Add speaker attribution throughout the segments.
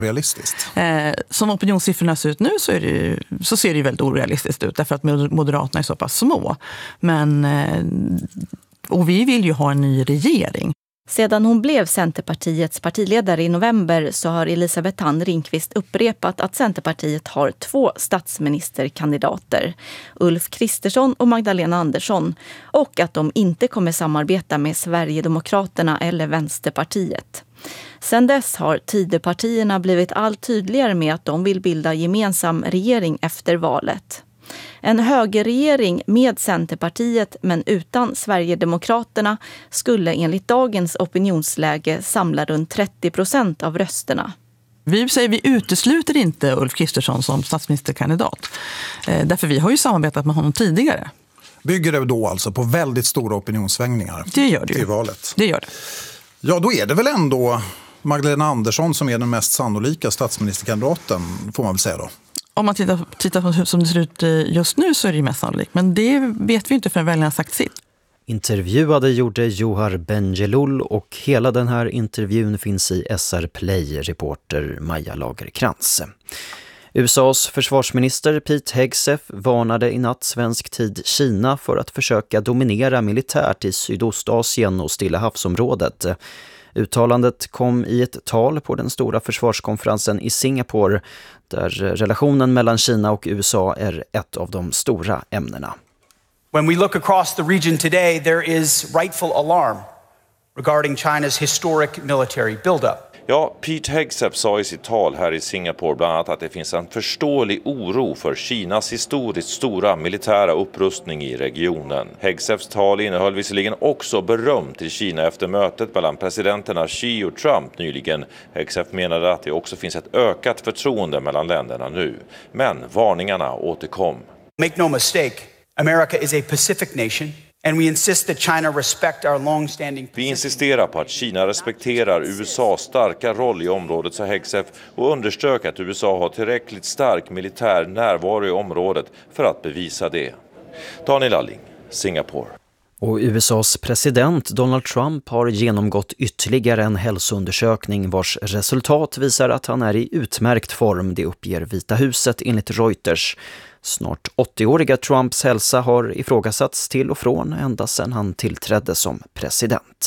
Speaker 1: Realistiskt?
Speaker 2: Som opinionssiffrorna ser ut nu så ser det ju väldigt orealistiskt ut därför att Moderaterna är så pass små. Och vi vill ju ha en ny regering.
Speaker 3: Sedan hon blev Centerpartiets partiledare i november så har Elisabeth Thand Ringqvist upprepat att Centerpartiet har 2 statsministerkandidater, Ulf Kristersson och Magdalena Andersson, och att de inte kommer samarbeta med Sverigedemokraterna eller Vänsterpartiet. Sedan dess har Tidöpartierna blivit allt tydligare med att de vill bilda gemensam regering efter valet. En högerregering med Centerpartiet men utan Sverigedemokraterna skulle enligt dagens opinionsläge samla runt 30% av rösterna.
Speaker 2: Vi utesluter inte Ulf Kristersson som statsministerkandidat. Därför vi har ju samarbetat med honom tidigare.
Speaker 1: Bygger det då alltså på väldigt stora opinionssvängningar?
Speaker 2: Det gör det ju.
Speaker 1: Till valet?
Speaker 2: Det gör det.
Speaker 1: Ja, då är det väl ändå Magdalena Andersson som är den mest sannolika statsministerkandidaten, får man väl säga då.
Speaker 2: Om man tittar på hur som det ser ut just nu så är det ju mest sannolikt. Men det vet vi inte förrän väljarna sagt sitt.
Speaker 4: Intervjuade gjorde Johar Bendjelloul och hela den här intervjun finns i SR Play, reporter Maja Lagerkrantz. USAs försvarsminister Pete Hegseth varnade i natt svensk tid Kina för att försöka dominera militärt i Sydostasien och Stilla havsområdet. Uttalandet kom i ett tal på den stora försvarskonferensen i Singapore där relationen mellan Kina och USA är ett av de stora ämnena.
Speaker 5: When we look across the region today, there is rightful alarm regarding China's historic military buildup.
Speaker 6: Ja, Pete Hegseth sa i sitt tal här i Singapore bland annat att det finns en förståelig oro för Kinas historiskt stora militära upprustning i regionen. Hegseths tal innehöll visserligen också beröm till Kina efter mötet mellan presidenterna Xi och Trump nyligen. Hegseth menade att det också finns ett ökat förtroende mellan länderna nu. Men varningarna återkom.
Speaker 5: Make no mistake, America is a Pacific nation. And we insist that China respect our long-standing
Speaker 6: Vi insisterar på att Kina respekterar USAs starka roll i området, sa Hegseth, och underströk att USA har tillräckligt stark militär närvaro i området för att bevisa det. Daniel Alling, Singapore.
Speaker 4: Och USAs president Donald Trump har genomgått ytterligare en hälsoundersökning vars resultat visar att han är i utmärkt form, det uppger Vita huset enligt Reuters. Snart 80-åriga Trumps hälsa har ifrågasatts till och från ända sedan han tillträdde som president.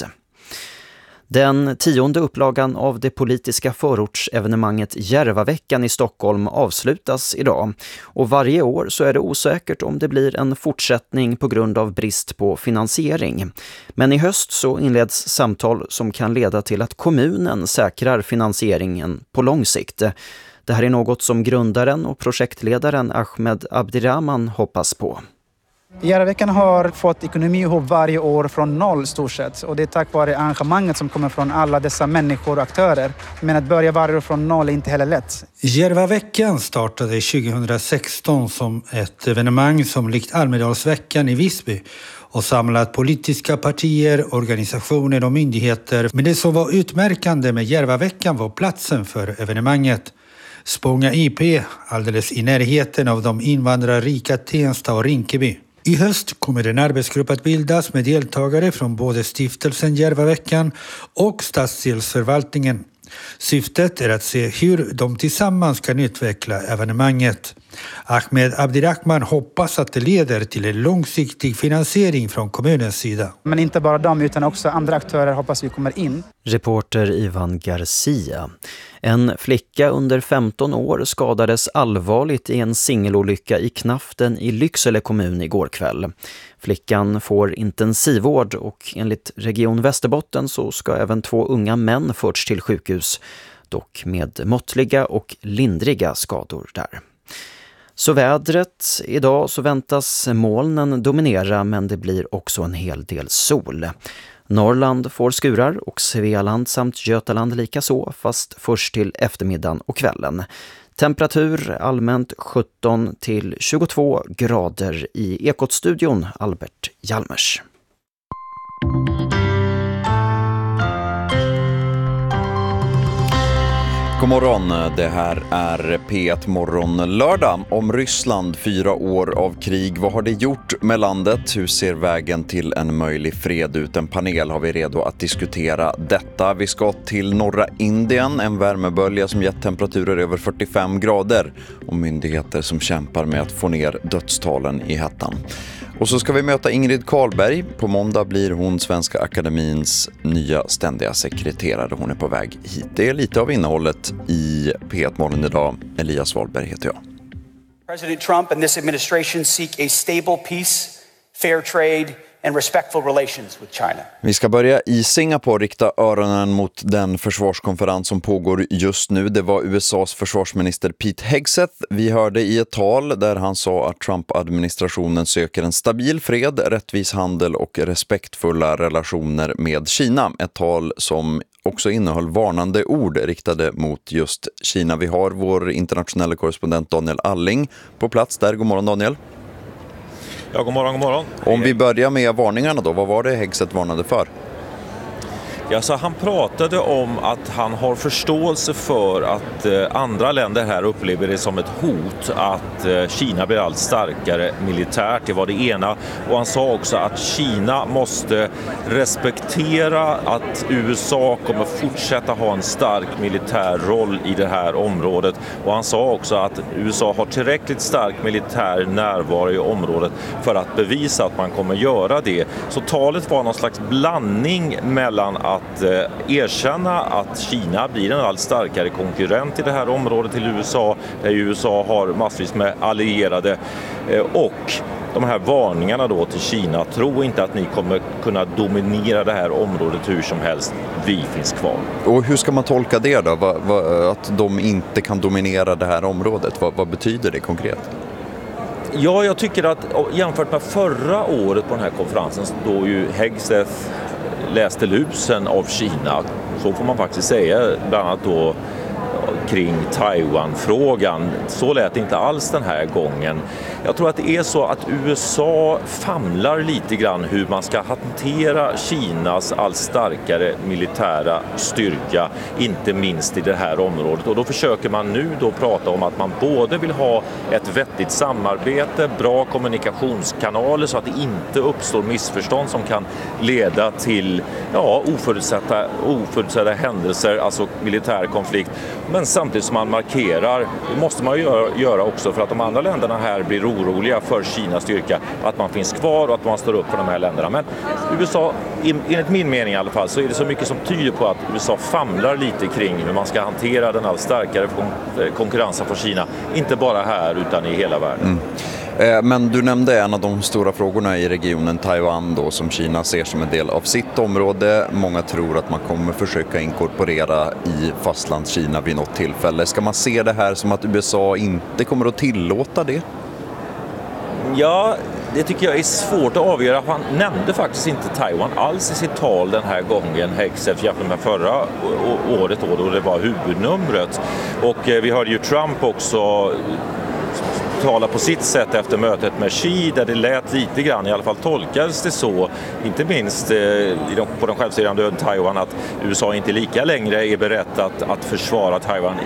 Speaker 4: Den 10:e upplagan av det politiska förortsevenemanget Järvaveckan i Stockholm avslutas idag. Och varje år så är det osäkert om det blir en fortsättning på grund av brist på finansiering. Men i höst så inleds samtal som kan leda till att kommunen säkrar finansieringen på lång sikt. Det här är något som grundaren och projektledaren Ahmed Abdirahman hoppas på.
Speaker 7: Järvaveckan har fått ekonomi ihop varje år från noll stort sett. Och det är tack vare engagemanget som kommer från alla dessa människor och aktörer. Men att börja varje år från noll är inte heller lätt.
Speaker 8: Järvaveckan startade 2016 som ett evenemang som likt Almedalsveckan i Visby och samlat politiska partier, organisationer och myndigheter. Men det som var utmärkande med Järvaveckan var platsen för evenemanget. Spånga IP, alldeles i närheten av de invandrarrika Tensta och Rinkeby. I höst kommer en arbetsgrupp att bildas med deltagare från både stiftelsen Järvaveckan och stadsdelsförvaltningen. Syftet är att se hur de tillsammans kan utveckla evenemanget. Ahmed Abdirahman hoppas att det leder till en långsiktig finansiering från kommunens sida.
Speaker 7: Men inte bara de utan också andra aktörer hoppas vi kommer in.
Speaker 4: Reporter Ivan Garcia. En flicka under 15 år skadades allvarligt i en singelolycka i Knaften i Lycksele kommun igår kväll. Flickan får intensivvård och enligt Region Västerbotten så ska även 2 unga män förts till sjukhus, dock med måttliga och lindriga skador där. Så vädret, idag så väntas molnen dominera men det blir också en hel del sol. Norrland får skurar och Svealand samt Götaland lika så, fast först till eftermiddagen och kvällen. Temperatur allmänt 17 till 22 grader i Ekot-studion, Albert Hjalmers.
Speaker 9: God morgon, det här är P1 Morgon lördag. Om Ryssland, 4 år av krig. Vad har det gjort med landet? Hur ser vägen till en möjlig fred ut? En panel har vi redo att diskutera detta. Vi ska till norra Indien, en värmebölja som gett temperaturer över 45 grader. Och myndigheter som kämpar med att få ner dödstalen i hettan. Och så ska vi möta Ingrid Carlberg. På måndag blir hon Svenska Akademins nya ständiga sekreterare. Hon är på väg hit. Det är lite av innehållet i P1 Morgon idag. Elias Wahlberg heter jag.
Speaker 5: President Trump and this administration seek a stable peace, fair trade and respectful relations with China.
Speaker 9: Vi ska börja i Singapore, rikta öronen mot den försvarskonferens som pågår just nu. Det var USAs försvarsminister Pete Hegseth. Vi hörde i ett tal där han sa att Trump-administrationen söker en stabil fred, rättvis handel och respektfulla relationer med Kina. Ett tal som också innehöll varnande ord riktade mot just Kina. Vi har vår internationella korrespondent Daniel Alling på plats där. God morgon Daniel.
Speaker 6: Ja, god morgon, god morgon.
Speaker 9: Om vi börjar med varningarna då, vad var det Hegseth varnade för?
Speaker 6: Ja, så han pratade om att han har förståelse för att andra länder här upplever det som ett hot att Kina blir allt starkare militärt. Det var det ena. Och han sa också att Kina måste respektera att USA kommer fortsätta ha en stark militär roll i det här området. Och han sa också att USA har tillräckligt stark militär närvaro i området för att bevisa att man kommer göra det. Så talet var någon slags blandning mellan att erkänna att Kina blir en allt starkare konkurrent i det här området till USA, där USA har massvis med allierade, och de här varningarna då till Kina: tro inte att ni kommer kunna dominera det här området hur som helst, vi finns kvar.
Speaker 9: Och hur ska man tolka det då? Att de inte kan dominera det här området, vad betyder det konkret?
Speaker 6: Ja, jag tycker att jämfört med förra året på den här konferensen då ju Hegseth läste lusen av Kina, så får man faktiskt säga, bland annat då kring Taiwan-frågan. Så lät det inte alls den här gången. Jag tror att det är så att USA famlar lite grann hur man ska hantera Kinas allt starkare militära styrka, inte minst i det här området. Och då försöker man nu då prata om att man både vill ha ett vettigt samarbete, bra kommunikationskanaler så att det inte uppstår missförstånd som kan leda till oförutsedda händelser, alltså militär konflikt. Men samtidigt som man markerar, det måste man göra också för att de andra länderna här blir oroliga för Kinas styrka, att man finns kvar och att man står upp för de här länderna. Men USA, enligt min mening i alla fall, så är det så mycket som tyder på att USA famlar lite kring hur man ska hantera den allt starkare konkurrensen från Kina, inte bara här utan i hela världen.
Speaker 9: Men du nämnde en av de stora frågorna i regionen, Taiwan då, som Kina ser som en del av sitt område. Många tror att man kommer försöka inkorporera i fastlandskina vid något tillfälle. Ska man se det här som att USA inte kommer att tillåta det?
Speaker 6: Ja, det tycker jag är svårt att avgöra. Han nämnde faktiskt inte Taiwan alls i sitt tal den här gången, Hegseth, jämfört med förra året då det var huvudnumret. Och vi hörde ju Trump också tala på sitt sätt efter mötet med Xi, där det lät lite grann, i alla fall tolkades det så, inte minst på den självstyrande ön Taiwan, att USA inte lika längre är berett att försvara Taiwan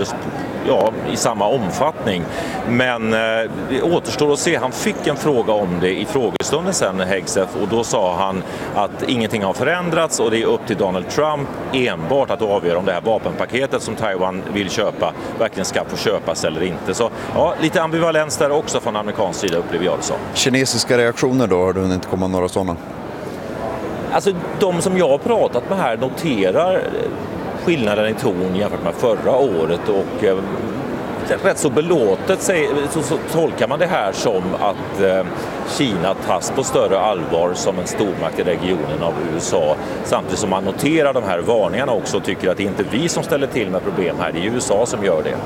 Speaker 6: i samma omfattning. Men det återstår att se. Han fick en fråga om det i frågestunden sen, Hegseth, och då sa han att ingenting har förändrats och det är upp till Donald Trump enbart att avgöra om det här vapenpaketet som Taiwan vill köpa verkligen ska få köpas eller inte. Så ja, lite ambivalens där också från amerikansk sida, upplever jag det så.
Speaker 9: Kinesiska reaktioner då? Har du inte kommit några sådana?
Speaker 6: Alltså de som jag har pratat med här noterar skillnaden i ton jämfört med förra året, och rätt så belåtet så tolkar man det här som att Kina tas på större allvar som en stormakt i regionen av USA, samtidigt som man noterar de här varningarna också och tycker att det är inte vi som ställer till med problem här, det är USA som gör det.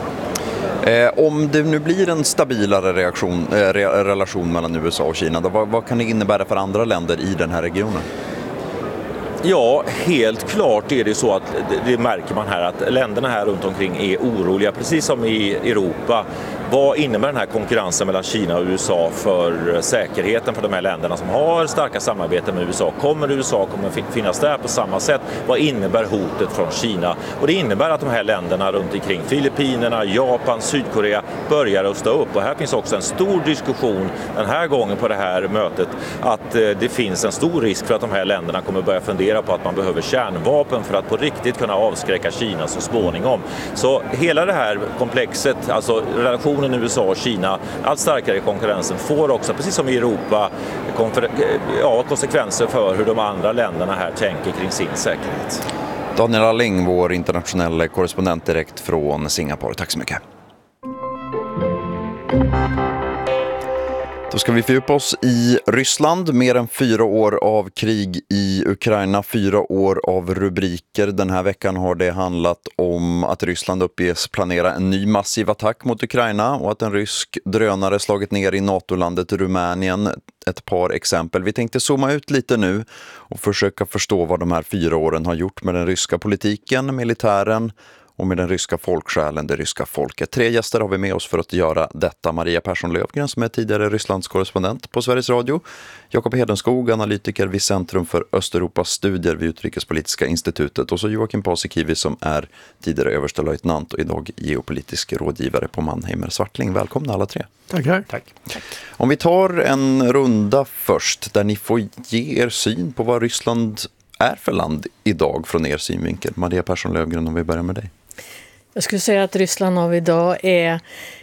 Speaker 9: Om det nu blir en stabilare relation mellan USA och Kina, då, vad kan det innebära för andra länder i den här regionen?
Speaker 6: Ja, helt klart är det så att det märker man här att länderna här runt omkring är oroliga, precis som i Europa. Vad innebär den här konkurrensen mellan Kina och USA för säkerheten för de här länderna som har starka samarbeten med USA? Kommer USA finnas där på samma sätt? Vad innebär hotet från Kina? Och det innebär att de här länderna runt omkring, Filippinerna, Japan, Sydkorea, börjar rusta upp. Och här finns också en stor diskussion den här gången på det här mötet att det finns en stor risk för att de här länderna kommer börja fundera på att man behöver kärnvapen för att på riktigt kunna avskräcka Kina så småningom. Så hela det här komplexet, alltså relationen USA och Kina, allt starkare konkurrensen får också, precis som i Europa, konsekvenser för hur de andra länderna här tänker kring sin säkerhet.
Speaker 9: Daniel Alling, vår internationella korrespondent direkt från Singapore. Tack så mycket. Då ska vi fördjupa oss i Ryssland. Mer än 4 år av krig i Ukraina, 4 år av rubriker. Den här veckan har det handlat om att Ryssland uppges planera en ny massiv attack mot Ukraina och att en rysk drönare slagit ner i NATO-landet Rumänien. Ett par exempel. Vi tänkte zooma ut lite nu och försöka förstå vad de här 4 åren har gjort med den ryska politiken, militären och med den ryska folksjälen, det ryska folket. 3 gäster har vi med oss för att göra detta. Maria Persson Lövgren som är tidigare Rysslands korrespondent på Sveriges Radio. Jakob Hedenskog, analytiker vid Centrum för Östeuropas studier vid Utrikespolitiska institutet. Och så Joakim Paasikivi som är tidigare överstelöjtnant och idag geopolitisk rådgivare på Mannheimer Swartling. Välkomna alla 3.
Speaker 10: Tackar.
Speaker 9: Tack. Om vi tar en runda först där ni får ge er syn på vad Ryssland är för land idag från er synvinkel. Maria Persson Lövgren, om vi börjar med dig.
Speaker 10: Jag skulle säga att Ryssland av idag är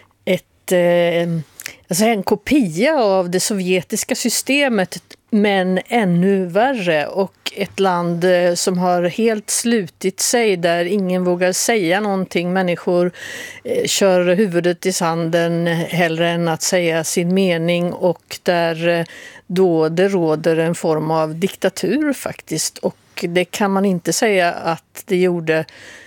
Speaker 10: en kopia av det sovjetiska systemet, men ännu värre, och ett land som har helt slutit sig, där ingen vågar säga någonting. Människor kör huvudet i sanden hellre än att säga sin mening, och där då det råder en form av diktatur faktiskt, och det kan man inte säga att det gjorde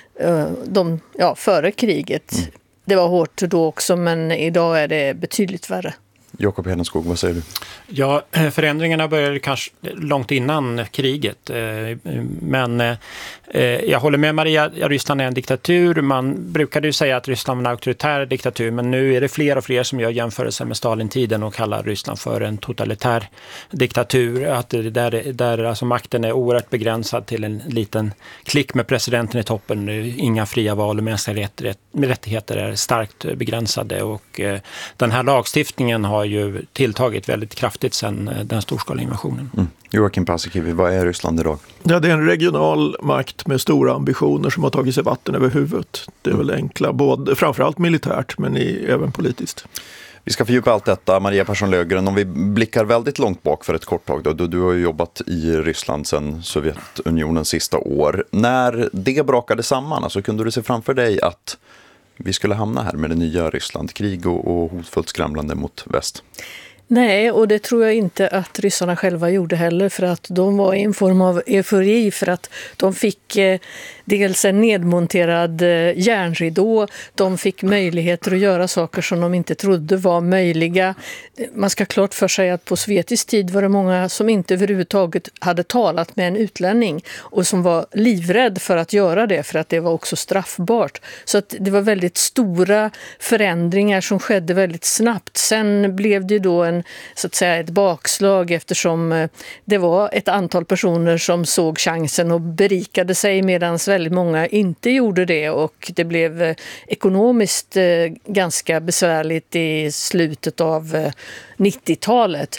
Speaker 10: före kriget. Det var hårt då också, men idag är det betydligt värre.
Speaker 9: Jakob Hedenskog, vad säger du?
Speaker 11: Ja, förändringarna började kanske långt innan kriget. Men jag håller med Maria, Ryssland är en diktatur. Man brukade ju säga att Ryssland var en auktoritär diktatur, men nu är det fler och fler som gör jämförelser med Stalin-tiden och kallar Ryssland för en totalitär diktatur. Att där alltså makten är oerhört begränsad till en liten klick med presidenten i toppen. Inga fria val och mänskliga rättigheter är starkt begränsade, och den här lagstiftningen har ju tilltagit väldigt kraftigt sedan den storskaliga invasionen.
Speaker 9: Joakim Paasikivi, vad är Ryssland idag?
Speaker 12: Ja, det är en regional makt med stora ambitioner som har tagit sig vatten över huvudet. Det är väl enkla, framförallt militärt men även politiskt.
Speaker 9: Vi ska fördjupa allt detta. Maria Persson Lövgren, om vi blickar väldigt långt bak för ett kort tag då. Du har ju jobbat i Ryssland sedan Sovjetunionens sista år. När det brakade samman, alltså, kunde du se framför dig att vi skulle hamna här med det nya Ryssland, krig och hotfullt skramlande mot väst?
Speaker 10: Nej, och det tror jag inte att ryssarna själva gjorde heller, för att de var i en form av eufori för att de fick dels en nedmonterad järnridå, de fick möjligheter att göra saker som de inte trodde var möjliga. Man ska klart för sig att på sovjetisk tid var det många som inte överhuvudtaget hade talat med en utlänning och som var livrädd för att göra det, för att det var också straffbart. Så att det var väldigt stora förändringar som skedde väldigt snabbt. Sen blev det då så att säga ett bakslag, eftersom det var ett antal personer som såg chansen och berikade sig medan väldigt många inte gjorde det, och det blev ekonomiskt ganska besvärligt i slutet av 90-talet.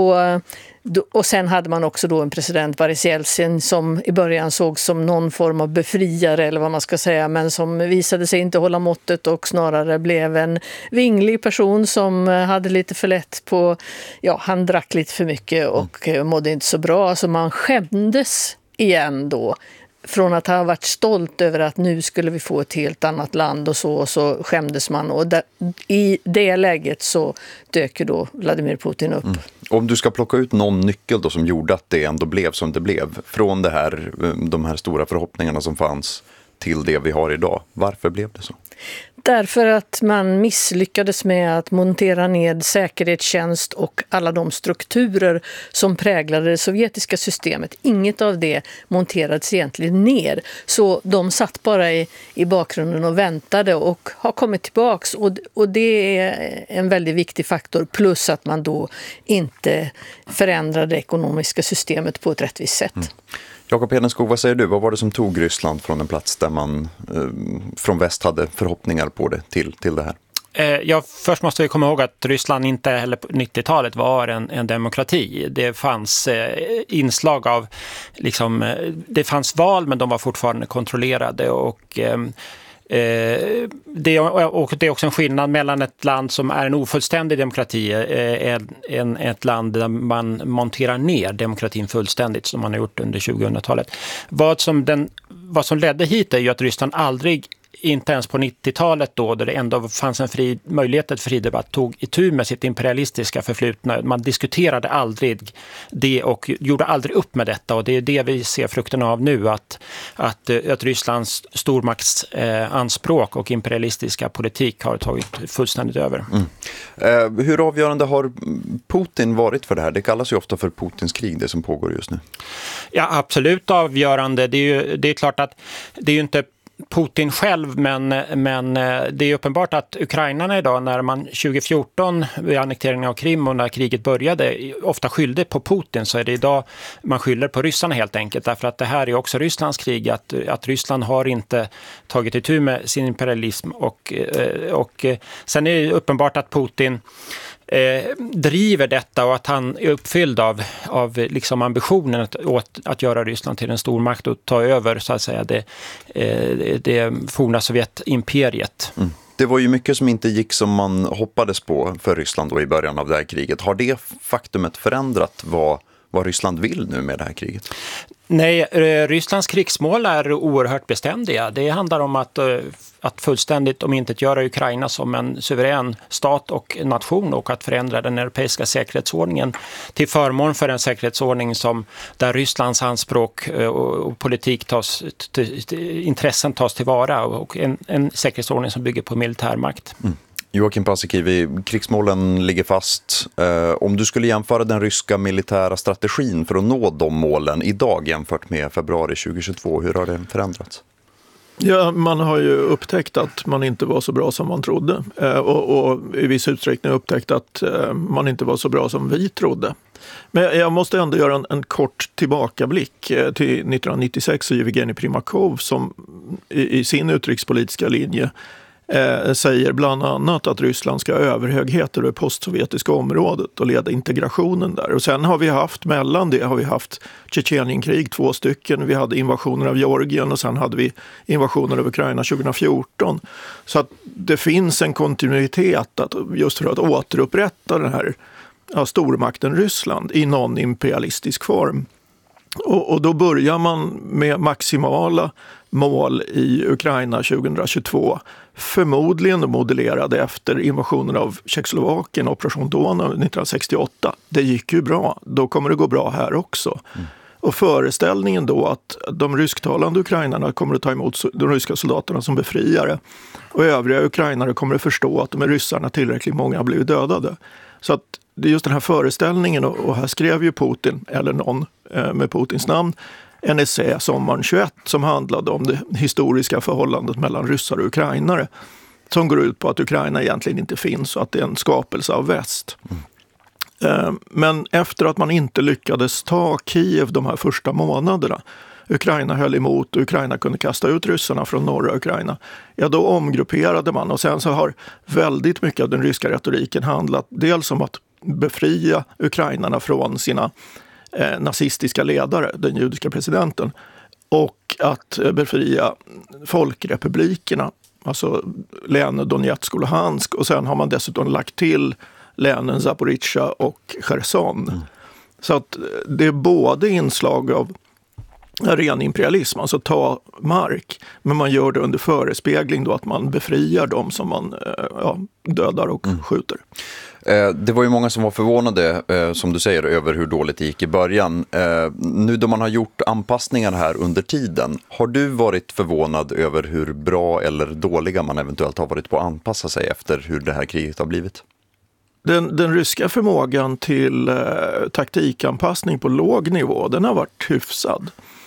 Speaker 10: Och sen hade man också då en president, Boris Jeltsin, som i början såg som någon form av befriare eller vad man ska säga, men som visade sig inte hålla måttet och snarare blev en vinglig person som hade lite för lätt på, han drack lite för mycket och mådde inte så bra, så man skämdes igen då. Från att ha varit stolt över att nu skulle vi få ett helt annat land och så skämdes man. Och i det läget så dök ju då Vladimir Putin upp.
Speaker 9: Om du ska plocka ut någon nyckel då som gjorde att det ändå blev som det blev, från de här stora förhoppningarna som fanns till det vi har idag, varför blev det så?
Speaker 10: Därför att man misslyckades med att montera ned säkerhetstjänst och alla de strukturer som präglade det sovjetiska systemet. Inget av det monterades egentligen ner. Så de satt bara i bakgrunden och väntade och har kommit tillbaks. Och det är en väldigt viktig faktor. Plus att man då inte förändrade det ekonomiska systemet på ett rättvist sätt.
Speaker 9: Jakob Hedenskog, vad säger du? Vad var det som tog Ryssland från en plats där man från väst hade förhoppningar på det till det här?
Speaker 11: Först måste vi komma ihåg att Ryssland inte heller på 90-talet var en demokrati. Det fanns inslag av, det fanns val men de var fortfarande kontrollerade och det är också en skillnad mellan ett land som är en ofullständig demokrati ett land där man monterar ner demokratin fullständigt som man har gjort under 2000-talet. Vad som ledde hit är ju att Ryssland aldrig, inte ens på 90-talet då det ändå fanns en möjlighet till fri debatt, tog itu med sitt imperialistiska förflutna. Man diskuterade aldrig det och gjorde aldrig upp med detta, och det är det vi ser frukten av nu, att Rysslands stormaktsanspråk och imperialistiska politik har tagit fullständigt över.
Speaker 9: Hur avgörande har Putin varit för det här? Det kallas ju ofta för Putins krig, det som pågår just nu.
Speaker 11: Ja, absolut avgörande. Det är klart att det är ju inte Putin själv, men det är uppenbart att ukrainarna idag, när man 2014 vid annekteringen av Krim och när kriget började ofta skyllde på Putin, så är det idag man skyller på ryssarna helt enkelt, därför att det här är också Rysslands krig, att Ryssland har inte tagit itu med sin imperialism och sen är det uppenbart att Putin driver detta och att han är uppfylld av liksom ambitionen att göra Ryssland till en stormakt och ta över så att säga det forna Sovjetimperiet.
Speaker 9: Det var ju mycket som inte gick som man hoppades på för Ryssland då i början av det här kriget. Har det faktumet förändrat vad Ryssland vill nu med det här kriget?
Speaker 11: Nej, Rysslands krigsmål är oerhört beständiga. Det handlar om att fullständigt omintetgöra Ukraina som en suverän stat och nation och att förändra den europeiska säkerhetsordningen till förmån för en säkerhetsordning där Rysslands anspråk och politik intressen tas tillvara och en säkerhetsordning som bygger på militärmakt.
Speaker 9: Joakim Paasikivi, krigsmålen ligger fast. Om du skulle jämföra den ryska militära strategin för att nå de målen idag jämfört med februari 2022, hur har det förändrats?
Speaker 12: Ja, man har ju upptäckt att man inte var så bra som man trodde och i viss utsträckning upptäckt att man inte var så bra som vi trodde. Men jag måste ändå göra en kort tillbakablick till 1996 och Evgenij Primakov som i sin utrikespolitiska linje säger bland annat att Ryssland ska ha överhögheter över postsovjetiska området och leda integrationen där. Och sen har vi haft mellan det har vi haft Tjetjenienkrig 2 stycken, vi hade invasioner av Georgien och sen hade vi invasioner av Ukraina 2014. Så att det finns en kontinuitet just för att återupprätta den här stormakten Ryssland i någon imperialistisk form. Och då börjar man med maximala mål i Ukraina 2022, förmodligen modellerade efter invasionen av Tjeckoslovakien, Operation Donau 1968. Det gick ju bra, då kommer det gå bra här också. Och föreställningen då att de rysktalande ukrainarna kommer att ta emot de ryska soldaterna som befriare och övriga ukrainare kommer att förstå att de är ryssarna tillräckligt många har blivit dödade. Så att det är just den här föreställningen, och här skrev ju Putin, eller någon med Putins namn, en essä sommaren 21 som handlade om det historiska förhållandet mellan ryssar och ukrainare som går ut på att Ukraina egentligen inte finns och att det är en skapelse av väst. Men efter att man inte lyckades ta Kiev de här första månaderna, Ukraina höll emot och Ukraina kunde kasta ut ryssarna från norra Ukraina, ja då omgrupperade man, och sen så har väldigt mycket av den ryska retoriken handlat dels om att befria ukrainarna från sina nazistiska ledare, den judiska presidenten, och att befria folkrepublikerna, alltså länen Donetsk och Luhansk, och sen har man dessutom lagt till länen Zaporizjzja och Cherson. Så att det är både inslag av ren imperialism, alltså ta mark, men man gör det under förespegling då att man befriar dem som man dödar och skjuter.
Speaker 9: Det var ju många som var förvånade, som du säger, över hur dåligt det gick i början. Nu då man har gjort anpassningar här under tiden, har du varit förvånad över hur bra eller dåliga man eventuellt har varit på att anpassa sig efter hur det här kriget har blivit?
Speaker 12: Den ryska förmågan till taktikanpassning på låg nivå, den har varit hyfsad.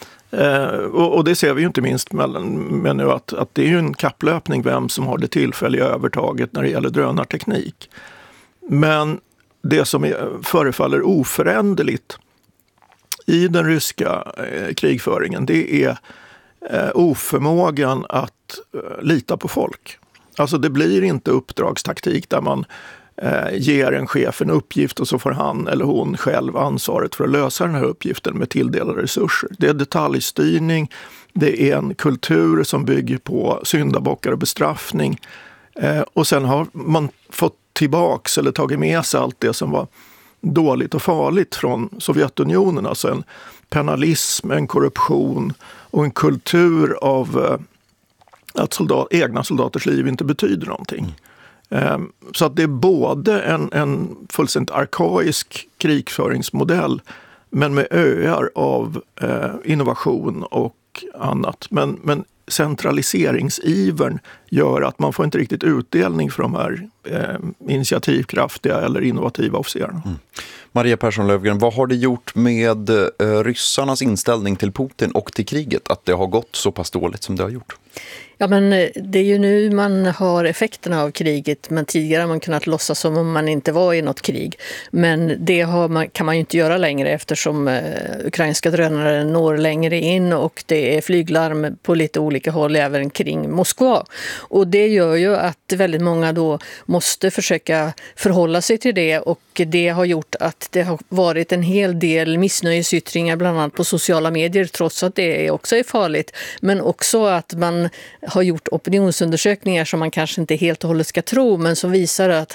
Speaker 12: Och det ser vi ju inte minst med nu att det är ju en kapplöpning vem som har det tillfälliga övertaget när det gäller drönarteknik. Men det som förefaller oföränderligt i den ryska krigföringen, det är oförmågan att lita på folk. Alltså det blir inte uppdragstaktik där man ger en chef en uppgift och så får han eller hon själv ansvaret för att lösa den här uppgiften med tilldelade resurser. Det är detaljstyrning, det är en kultur som bygger på syndabockar och bestraffning. Och sen har man fått tillbaks eller tagit med sig allt det som var dåligt och farligt från Sovjetunionen. Alltså en penalism, en korruption och en kultur av att egna soldaters liv inte betyder någonting. Så att det är både en fullständigt arkaisk krigföringsmodell men med öar av innovation och annat. Men centraliseringsivern gör att man får inte riktigt utdelning för de här initiativkraftiga eller innovativa officerarna.
Speaker 9: Maria Persson Löfgren, vad har det gjort med ryssarnas inställning till Putin och till kriget att det har gått så pass dåligt som det har gjort?
Speaker 10: Ja, men det är ju nu man har effekterna av kriget, men tidigare har man kunnat låtsas som om man inte var i något krig. Men det kan man ju inte göra längre eftersom ukrainska drönare når längre in och det är flyglarm på lite olika håll även kring Moskva. Och det gör ju att väldigt många då måste försöka förhålla sig till det, och det har gjort att det har varit en hel del missnöjesyttringar bland annat på sociala medier, trots att det också är farligt. Men också att man har gjort opinionsundersökningar som man kanske inte helt och hållet ska tro, men som visar att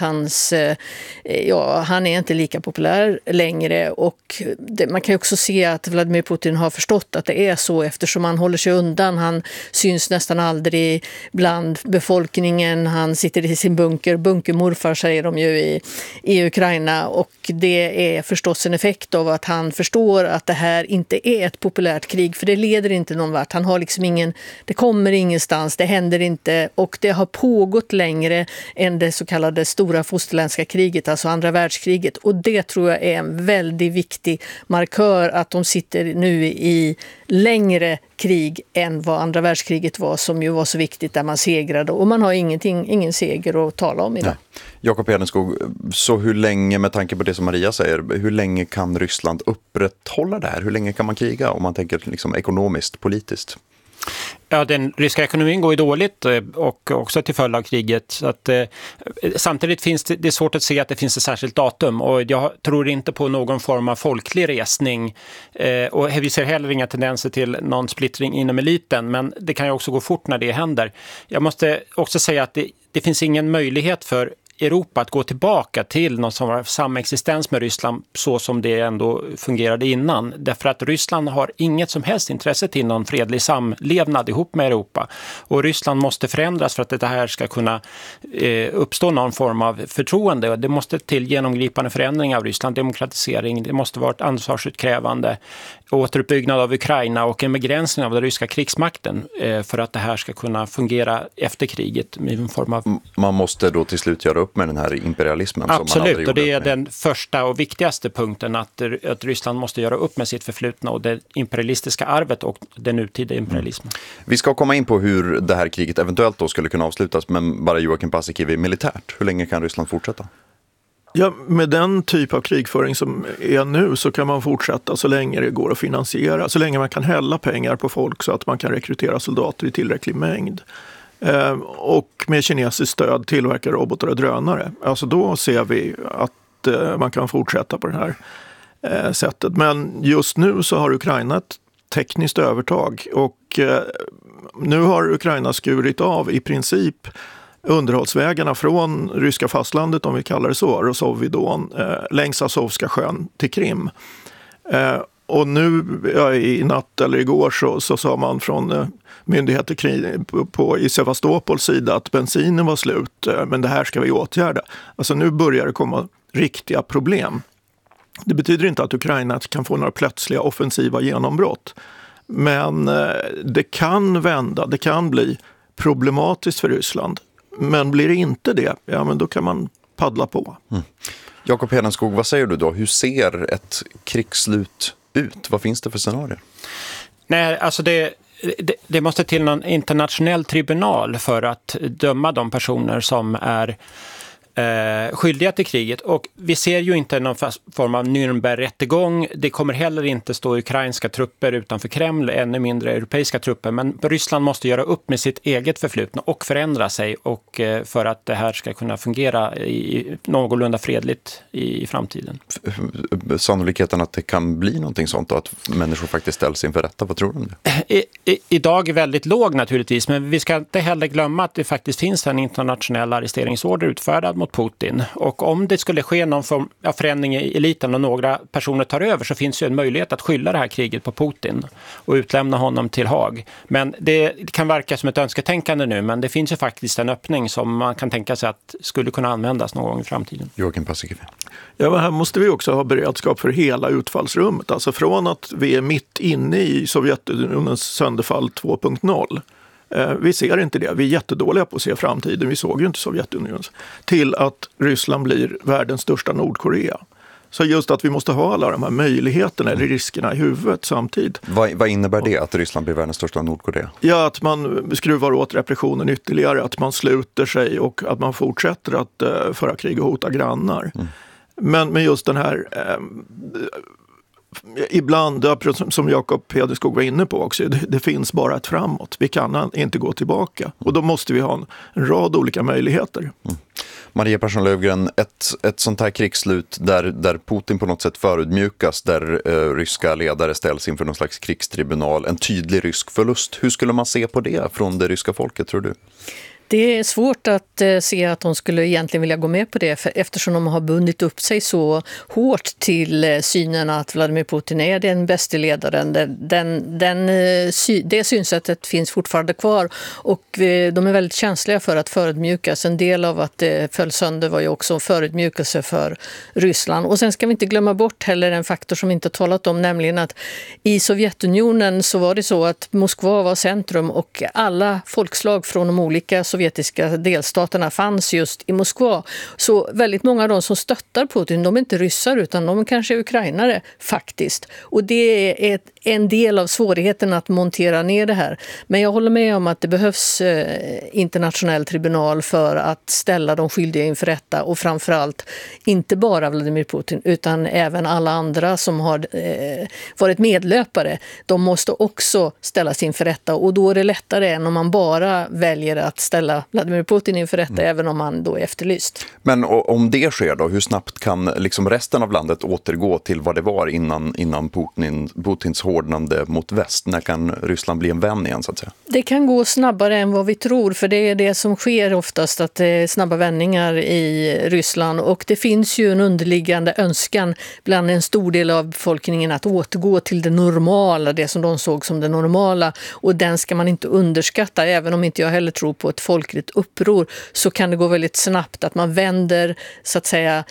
Speaker 10: han är inte lika populär längre. Och man kan ju också se att Vladimir Putin har förstått att det är så, eftersom han håller sig undan. Han syns nästan aldrig bland befolkningen. Han sitter i sin bunkermorfar säger de ju i Ukraina, och det är förstås en effekt av att han förstår att det här inte är ett populärt krig, för det leder inte någon vart. Han har liksom det kommer ingenstans, det händer inte, och det har pågått längre än det så kallade stora fosterländska kriget, alltså andra världskriget, och det tror jag är en väldigt viktig markör, att de sitter nu i längre krig än vad andra världskriget var, som ju var så viktigt där man segrade, och man har ingen seger att tala om idag.
Speaker 9: Jakob Hedenskog, så hur länge, med tanke på det som Maria säger, hur länge kan Ryssland upprätthålla det här? Hur länge kan man kriga om man tänker liksom ekonomiskt, politiskt?
Speaker 11: Ja, den ryska ekonomin går ju dåligt och också till följd av kriget. Så att, samtidigt finns det är svårt att se att det finns ett särskilt datum, och jag tror inte på någon form av folklig resning. Och vi ser heller inga tendenser till någon splittring inom eliten, men det kan ju också gå fort när det händer. Jag måste också säga att det finns ingen möjlighet för Europa att gå tillbaka till någon som har samexistens med Ryssland så som det ändå fungerade innan. Därför att Ryssland har inget som helst intresse till någon fredlig samlevnad ihop med Europa. Och Ryssland måste förändras för att det här ska kunna uppstå någon form av förtroende. Det måste till genomgripande förändring av Ryssland, demokratisering, det måste vara ett ansvarsutkrävande, återuppbyggnad av Ukraina och en begränsning av den ryska krigsmakten för att det här ska kunna fungera efter kriget med en form av...
Speaker 9: Man måste då till slut göra upp med den här imperialismen.
Speaker 11: Absolut,
Speaker 9: som man aldrig
Speaker 11: och det är
Speaker 9: gjorde.
Speaker 11: den första och viktigaste punkten, att Ryssland måste göra upp med sitt förflutna och det imperialistiska arvet och den nutida imperialismen.
Speaker 9: Vi ska komma in på hur det här kriget eventuellt då skulle kunna avslutas, men bara Joakim Paasikivi, militärt, hur länge kan Ryssland fortsätta?
Speaker 12: Ja, med den typ av krigföring som är nu så kan man fortsätta så länge det går att finansiera, så länge man kan hälla pengar på folk så att man kan rekrytera soldater i tillräcklig mängd. Och med kinesiskt stöd tillverka robotar och drönare. Alltså då ser vi att man kan fortsätta på det här sättet. Men just nu så har Ukraina ett tekniskt övertag, och nu har Ukraina skurit av i princip underhållsvägarna från ryska fastlandet, om vi kallar det så, Rosovvidån, längs Azovska sjön till Krim. Och nu i natt eller igår så sa man från myndigheter i Sevastopols sida att bensinen var slut, men det här ska vi åtgärda. Alltså nu börjar det komma riktiga problem. Det betyder inte att Ukraina kan få några plötsliga offensiva genombrott. Men det kan vända, det kan bli problematiskt för Ryssland. Men blir det inte det, ja men då kan man paddla på.
Speaker 9: Jakob Hedenskog, vad säger du då? Hur ser ett krigsslut ut? Vad finns det för scenarier?
Speaker 11: Nej, alltså det måste till någon internationell tribunal för att döma de personer som är skyldiga till kriget. Och vi ser ju inte någon form av Nürnberg-rättegång. Det kommer heller inte stå ukrainska trupper utanför Kreml, ännu mindre europeiska trupper. Men Ryssland måste göra upp med sitt eget förflutna och förändra sig och för att det här ska kunna fungera någorlunda fredligt i framtiden.
Speaker 9: Sannolikheten att det kan bli någonting sånt då, att människor faktiskt ställs inför rätta, vad tror du?
Speaker 11: Idag är väldigt låg naturligtvis, men vi ska inte heller glömma att det faktiskt finns en internationell arresteringsorder utfärdad mot Putin. Och om det skulle ske någon form av förändring i eliten och några personer tar över, så finns ju en möjlighet att skylla det här kriget på Putin och utlämna honom till Haag. Men det kan verka som ett önsketänkande nu, men det finns ju faktiskt en öppning som man kan tänka sig att skulle kunna användas någon gång i framtiden.
Speaker 9: Joakim Paasikivi.
Speaker 12: Ja, men här måste vi också ha beredskap för hela utfallsrummet. Alltså från att vi är mitt inne i Sovjetunionens sönderfall 2.0. Vi ser inte det. Vi är jättedåliga på att se framtiden. Vi såg ju inte Sovjetunionens. Till att Ryssland blir världens största Nordkorea. Så just att vi måste ha alla de här möjligheterna eller riskerna i huvudet samtidigt.
Speaker 9: Vad innebär det att Ryssland blir världens största Nordkorea?
Speaker 12: Ja, att man skruvar åt repressionen ytterligare. Att man sluter sig och att man fortsätter att föra krig och hota grannar. Men just den här... Ibland, som Jakob Hedenskog var inne på också, det finns bara ett framåt. Vi kan inte gå tillbaka. Och då måste vi ha en rad olika möjligheter.
Speaker 9: Maria Persson Löfgren, ett sånt här krigsslut där Putin på något sätt förödmjukas, där ryska ledare ställs inför någon slags krigstribunal, en tydlig rysk förlust. Hur skulle man se på det från det ryska folket, tror du?
Speaker 10: Det är svårt att se att de skulle egentligen vilja gå med på det, eftersom de har bundit upp sig så hårt till synen att Vladimir Putin är den bästa ledaren. Det synsättet finns fortfarande kvar och de är väldigt känsliga för att förödmjukas. En del av att det föll sönder var ju också förödmjukelse för Ryssland. Och sen ska vi inte glömma bort heller en faktor som vi inte talat om, nämligen att i Sovjetunionen så var det så att Moskva var centrum och alla folkslag från de olika sovjetiska delstaterna fanns just i Moskva. Så väldigt många av de som stöttar Putin, de är inte ryssar utan de är kanske ukrainare faktiskt. Och det är en del av svårigheten att montera ner det här. Men jag håller med om att det behövs internationell tribunal för att ställa de skyldiga inför rätta och framförallt inte bara Vladimir Putin utan även alla andra som har varit medlöpare. De måste också ställas inför rätta och då är det lättare än om man bara väljer att ställa Vladimir Putin inför rätta även om han då är efterlyst.
Speaker 9: Men om det sker då, hur snabbt kan liksom resten av landet återgå till vad det var innan Putins hårdnande mot väst? När kan Ryssland bli en vän igen så att säga?
Speaker 10: Det kan gå snabbare än vad vi tror, för det är det som sker oftast, att det är snabba vändningar i Ryssland och det finns ju en underliggande önskan bland en stor del av befolkningen att återgå till det normala, det som de såg som det normala, och den ska man inte underskatta. Även om inte jag heller tror på ett folkligt uppror så kan det gå väldigt snabbt att man vänder så att säga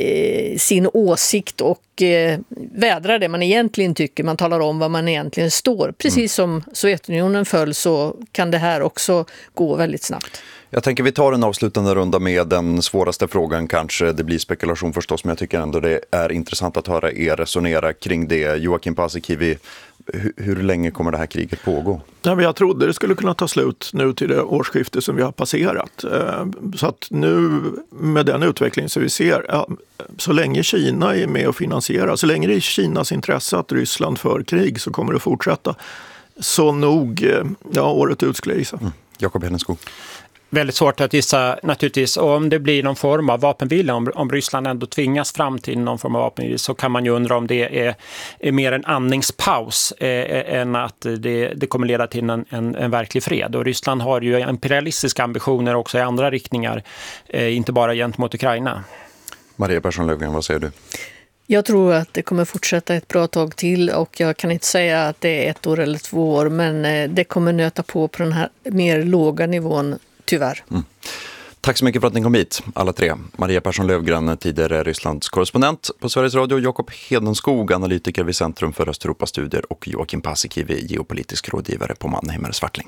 Speaker 10: sin åsikt och vädrar det man egentligen tycker. Man talar om vad man egentligen står. Precis som Sovjetunionen föll så kan det här också gå väldigt snabbt.
Speaker 9: Jag tänker vi tar en avslutande runda med den svåraste frågan kanske. Det blir spekulation förstås, men jag tycker ändå det är intressant att höra er resonera kring det. Joakim Paasikivi, hur länge kommer det här kriget pågå?
Speaker 12: Ja, men jag trodde det skulle kunna ta slut nu till det årsskifte som vi har passerat. Så att nu med den utveckling som vi ser, så länge Kina är med och finansierar, så länge det är Kinas intresse att Ryssland för krig så kommer det att fortsätta. Så nog, året ut skulle jag gissa.
Speaker 9: Jakob Hedenskog.
Speaker 11: Väldigt svårt att gissa naturligtvis. Och om det blir någon form av vapenvila, om Ryssland ändå tvingas fram till någon form av vapenvila, så kan man ju undra om det är mer en andningspaus än att det kommer leda till en verklig fred. Och Ryssland har ju imperialistiska ambitioner också i andra riktningar, inte bara gentemot Ukraina.
Speaker 9: Maria Persson Löfgren, vad säger du?
Speaker 10: Jag tror att det kommer fortsätta ett bra tag till och jag kan inte säga att det är 1 år eller 2 år, men det kommer nöta på den här mer låga nivån, tyvärr.
Speaker 9: Tack så mycket för att ni kom hit, alla tre. Maria Persson Löfgren, tidigare Rysslands korrespondent på Sveriges Radio, Jakob Hedenskog, analytiker vid Centrum för Östeuropa-studier, och Joakim Paasikivi, geopolitisk rådgivare på Mannheimer Swartling.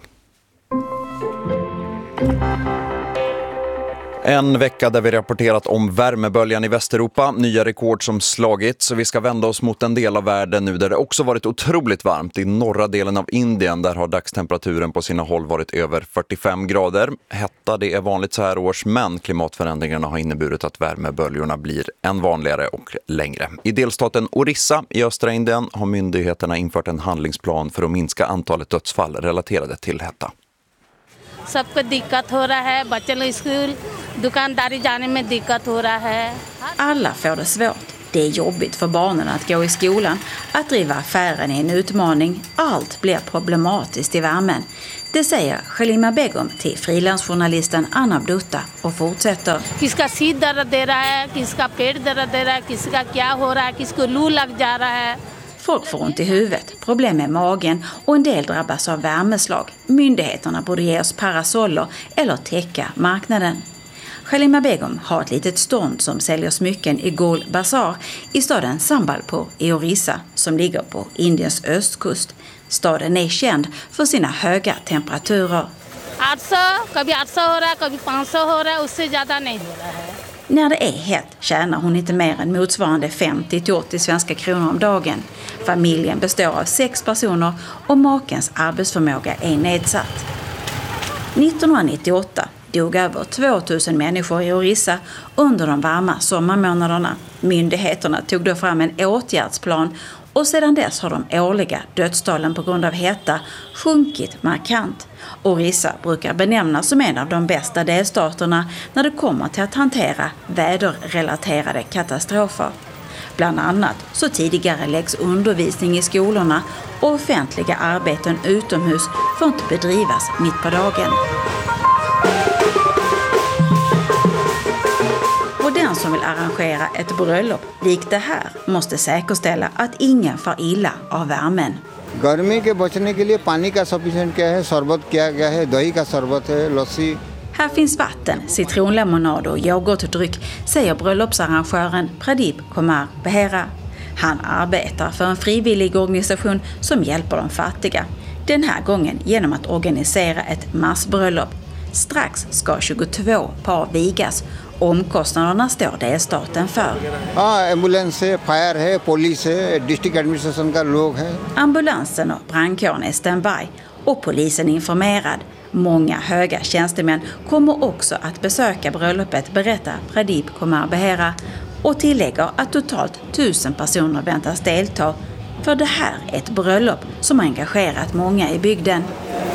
Speaker 9: En vecka där vi rapporterat om värmeböljan i Västeuropa, nya rekord som slagits. Så vi ska vända oss mot en del av världen nu där det också varit otroligt varmt. I norra delen av Indien, där har dagstemperaturen på sina håll varit över 45 grader. Hetta, det är vanligt så här års, men klimatförändringarna har inneburit att värmeböljorna blir än vanligare och längre. I delstaten Orissa i östra Indien har myndigheterna infört en handlingsplan för att minska antalet dödsfall relaterade till hetta.
Speaker 13: सबको दिक्कत हो रहा है बच्चे लोग स्कूल दुकानदारी जाने में दिक्कत हो रहा है.
Speaker 14: Alla får det svårt. Det är jobbigt för barnen att gå i skolan. Att driva affären är en utmaning. Allt blir problematiskt i värmen. Det säger Khalima Begum till frilansjournalisten Anna Abdutta och fortsätter.
Speaker 13: किसका सीध दर्द दे रहा है किसका पेट दर्द दे रहा है किसका क्या हो रहा है किसको लू लग जा रहा है.
Speaker 14: Folk får ont i huvudet, problem med magen och en del drabbas av värmeslag. Myndigheterna borde ge oss parasoller eller täcka marknaden. Khalima Begum har ett litet stånd som säljer smycken i Gol Bazar i staden Sambalpur i Orissa som ligger på Indiens östkust. Staden är känd för sina höga temperaturer.
Speaker 13: 800 कभी 800 हो रहा है कभी 500 हो रहा है उससे ज़्यादा नहीं हो रहा है.
Speaker 14: När det är hett tjänar hon inte mer än motsvarande 50-80 svenska kronor om dagen. Familjen består av 6 personer och makens arbetsförmåga är nedsatt. 1998 dog över 2000 människor i Orissa under de varma sommarmånaderna. Myndigheterna tog då fram en åtgärdsplan och sedan dess har de årliga dödstalen på grund av hetta sjunkit markant. Orissa brukar benämnas som en av de bästa delstaterna när det kommer till att hantera väderrelaterade katastrofer. Bland annat så tidigare läggs undervisning i skolorna och offentliga arbeten utomhus får inte bedrivas mitt på dagen. Och den som vill arrangera ett bröllop likt det här måste säkerställa att ingen far illa av värmen.
Speaker 15: गर्मी के बचने के लिए पानी का सफिशिएंट क्या है शरबत किया गया है दही का शरबत है लस्सी.
Speaker 14: Här finns vatten, citronlemonad och yoghurtdryck, säger bröllopsarrangören Pradeep Kumar Behera. Han arbetar för en frivillig organisation som hjälper de fattiga. Den här gången genom att organisera ett massbröllop. Strax ska 22 par vigas. Omkostnaderna står delstaten för.
Speaker 15: Ambulance है फायर है पुलिस है district administration का लोग है.
Speaker 14: Ambulansen och brandkåren är standby och polisen informerad. Många höga tjänstemän kommer också att besöka bröllopet, berättar Pradeep Kumar Behera och tillägger att totalt 1000 personer väntas delta. För det här är ett bröllop som har engagerat många i bygden.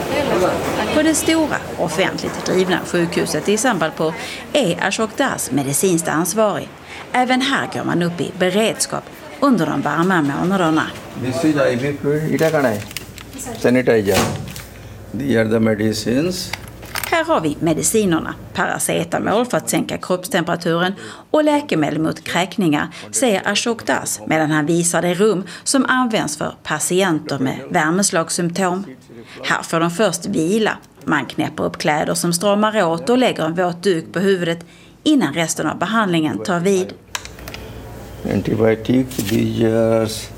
Speaker 14: På det stora offentligt drivna sjukhuset i Sambalpur är Ashok Das medicinskt ansvarig. Även här går man upp i beredskap under de varma månaderna.
Speaker 16: This is IV fluid, ita kana hai sanitizer. These are the medicines.
Speaker 14: Här har vi medicinerna, paracetamol för att sänka kroppstemperaturen och läkemedel mot kräkningar, säger Ashok Das medan han visar det rum som används för patienter med värmeslagssymptom. Här får de först vila. Man knäpper upp kläder som stramar åt och lägger en våt duk på huvudet innan resten av behandlingen tar vid.
Speaker 16: Antibiotic, these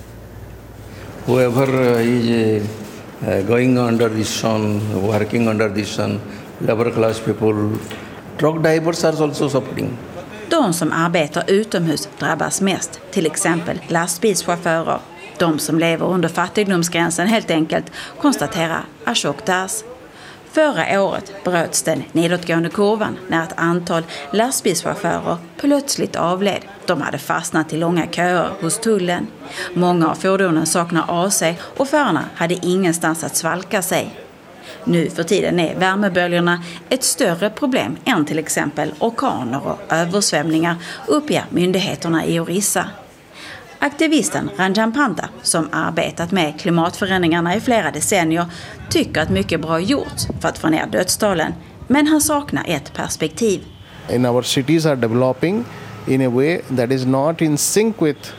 Speaker 16: whoever is going under the sun, working under the sun, lower class people, truck drivers are also suffering.
Speaker 14: De som arbetar utomhus drabbas mest, till exempel lastbilschaufförer. De som lever under fattigdomsgränsen helt enkelt, konstaterar Ashok Das. Förra året bröts den nedåtgående kurvan när ett antal lastbilschaufförer plötsligt avled. De hade fastnat i långa köer hos tullen. Många av fordonen saknar AC och förarna hade ingenstans att svalka sig. Nu för tiden är värmeböljorna ett större problem än till exempel orkaner och översvämningar, uppger myndigheterna i Orissa. Aktivisten Ranjan Panta, som arbetat med klimatförändringarna i flera decennier, tycker att mycket bra gjorts för att få ner dödstalen, men han saknar ett perspektiv.
Speaker 17: In our cities are developing in a way that is not in sync with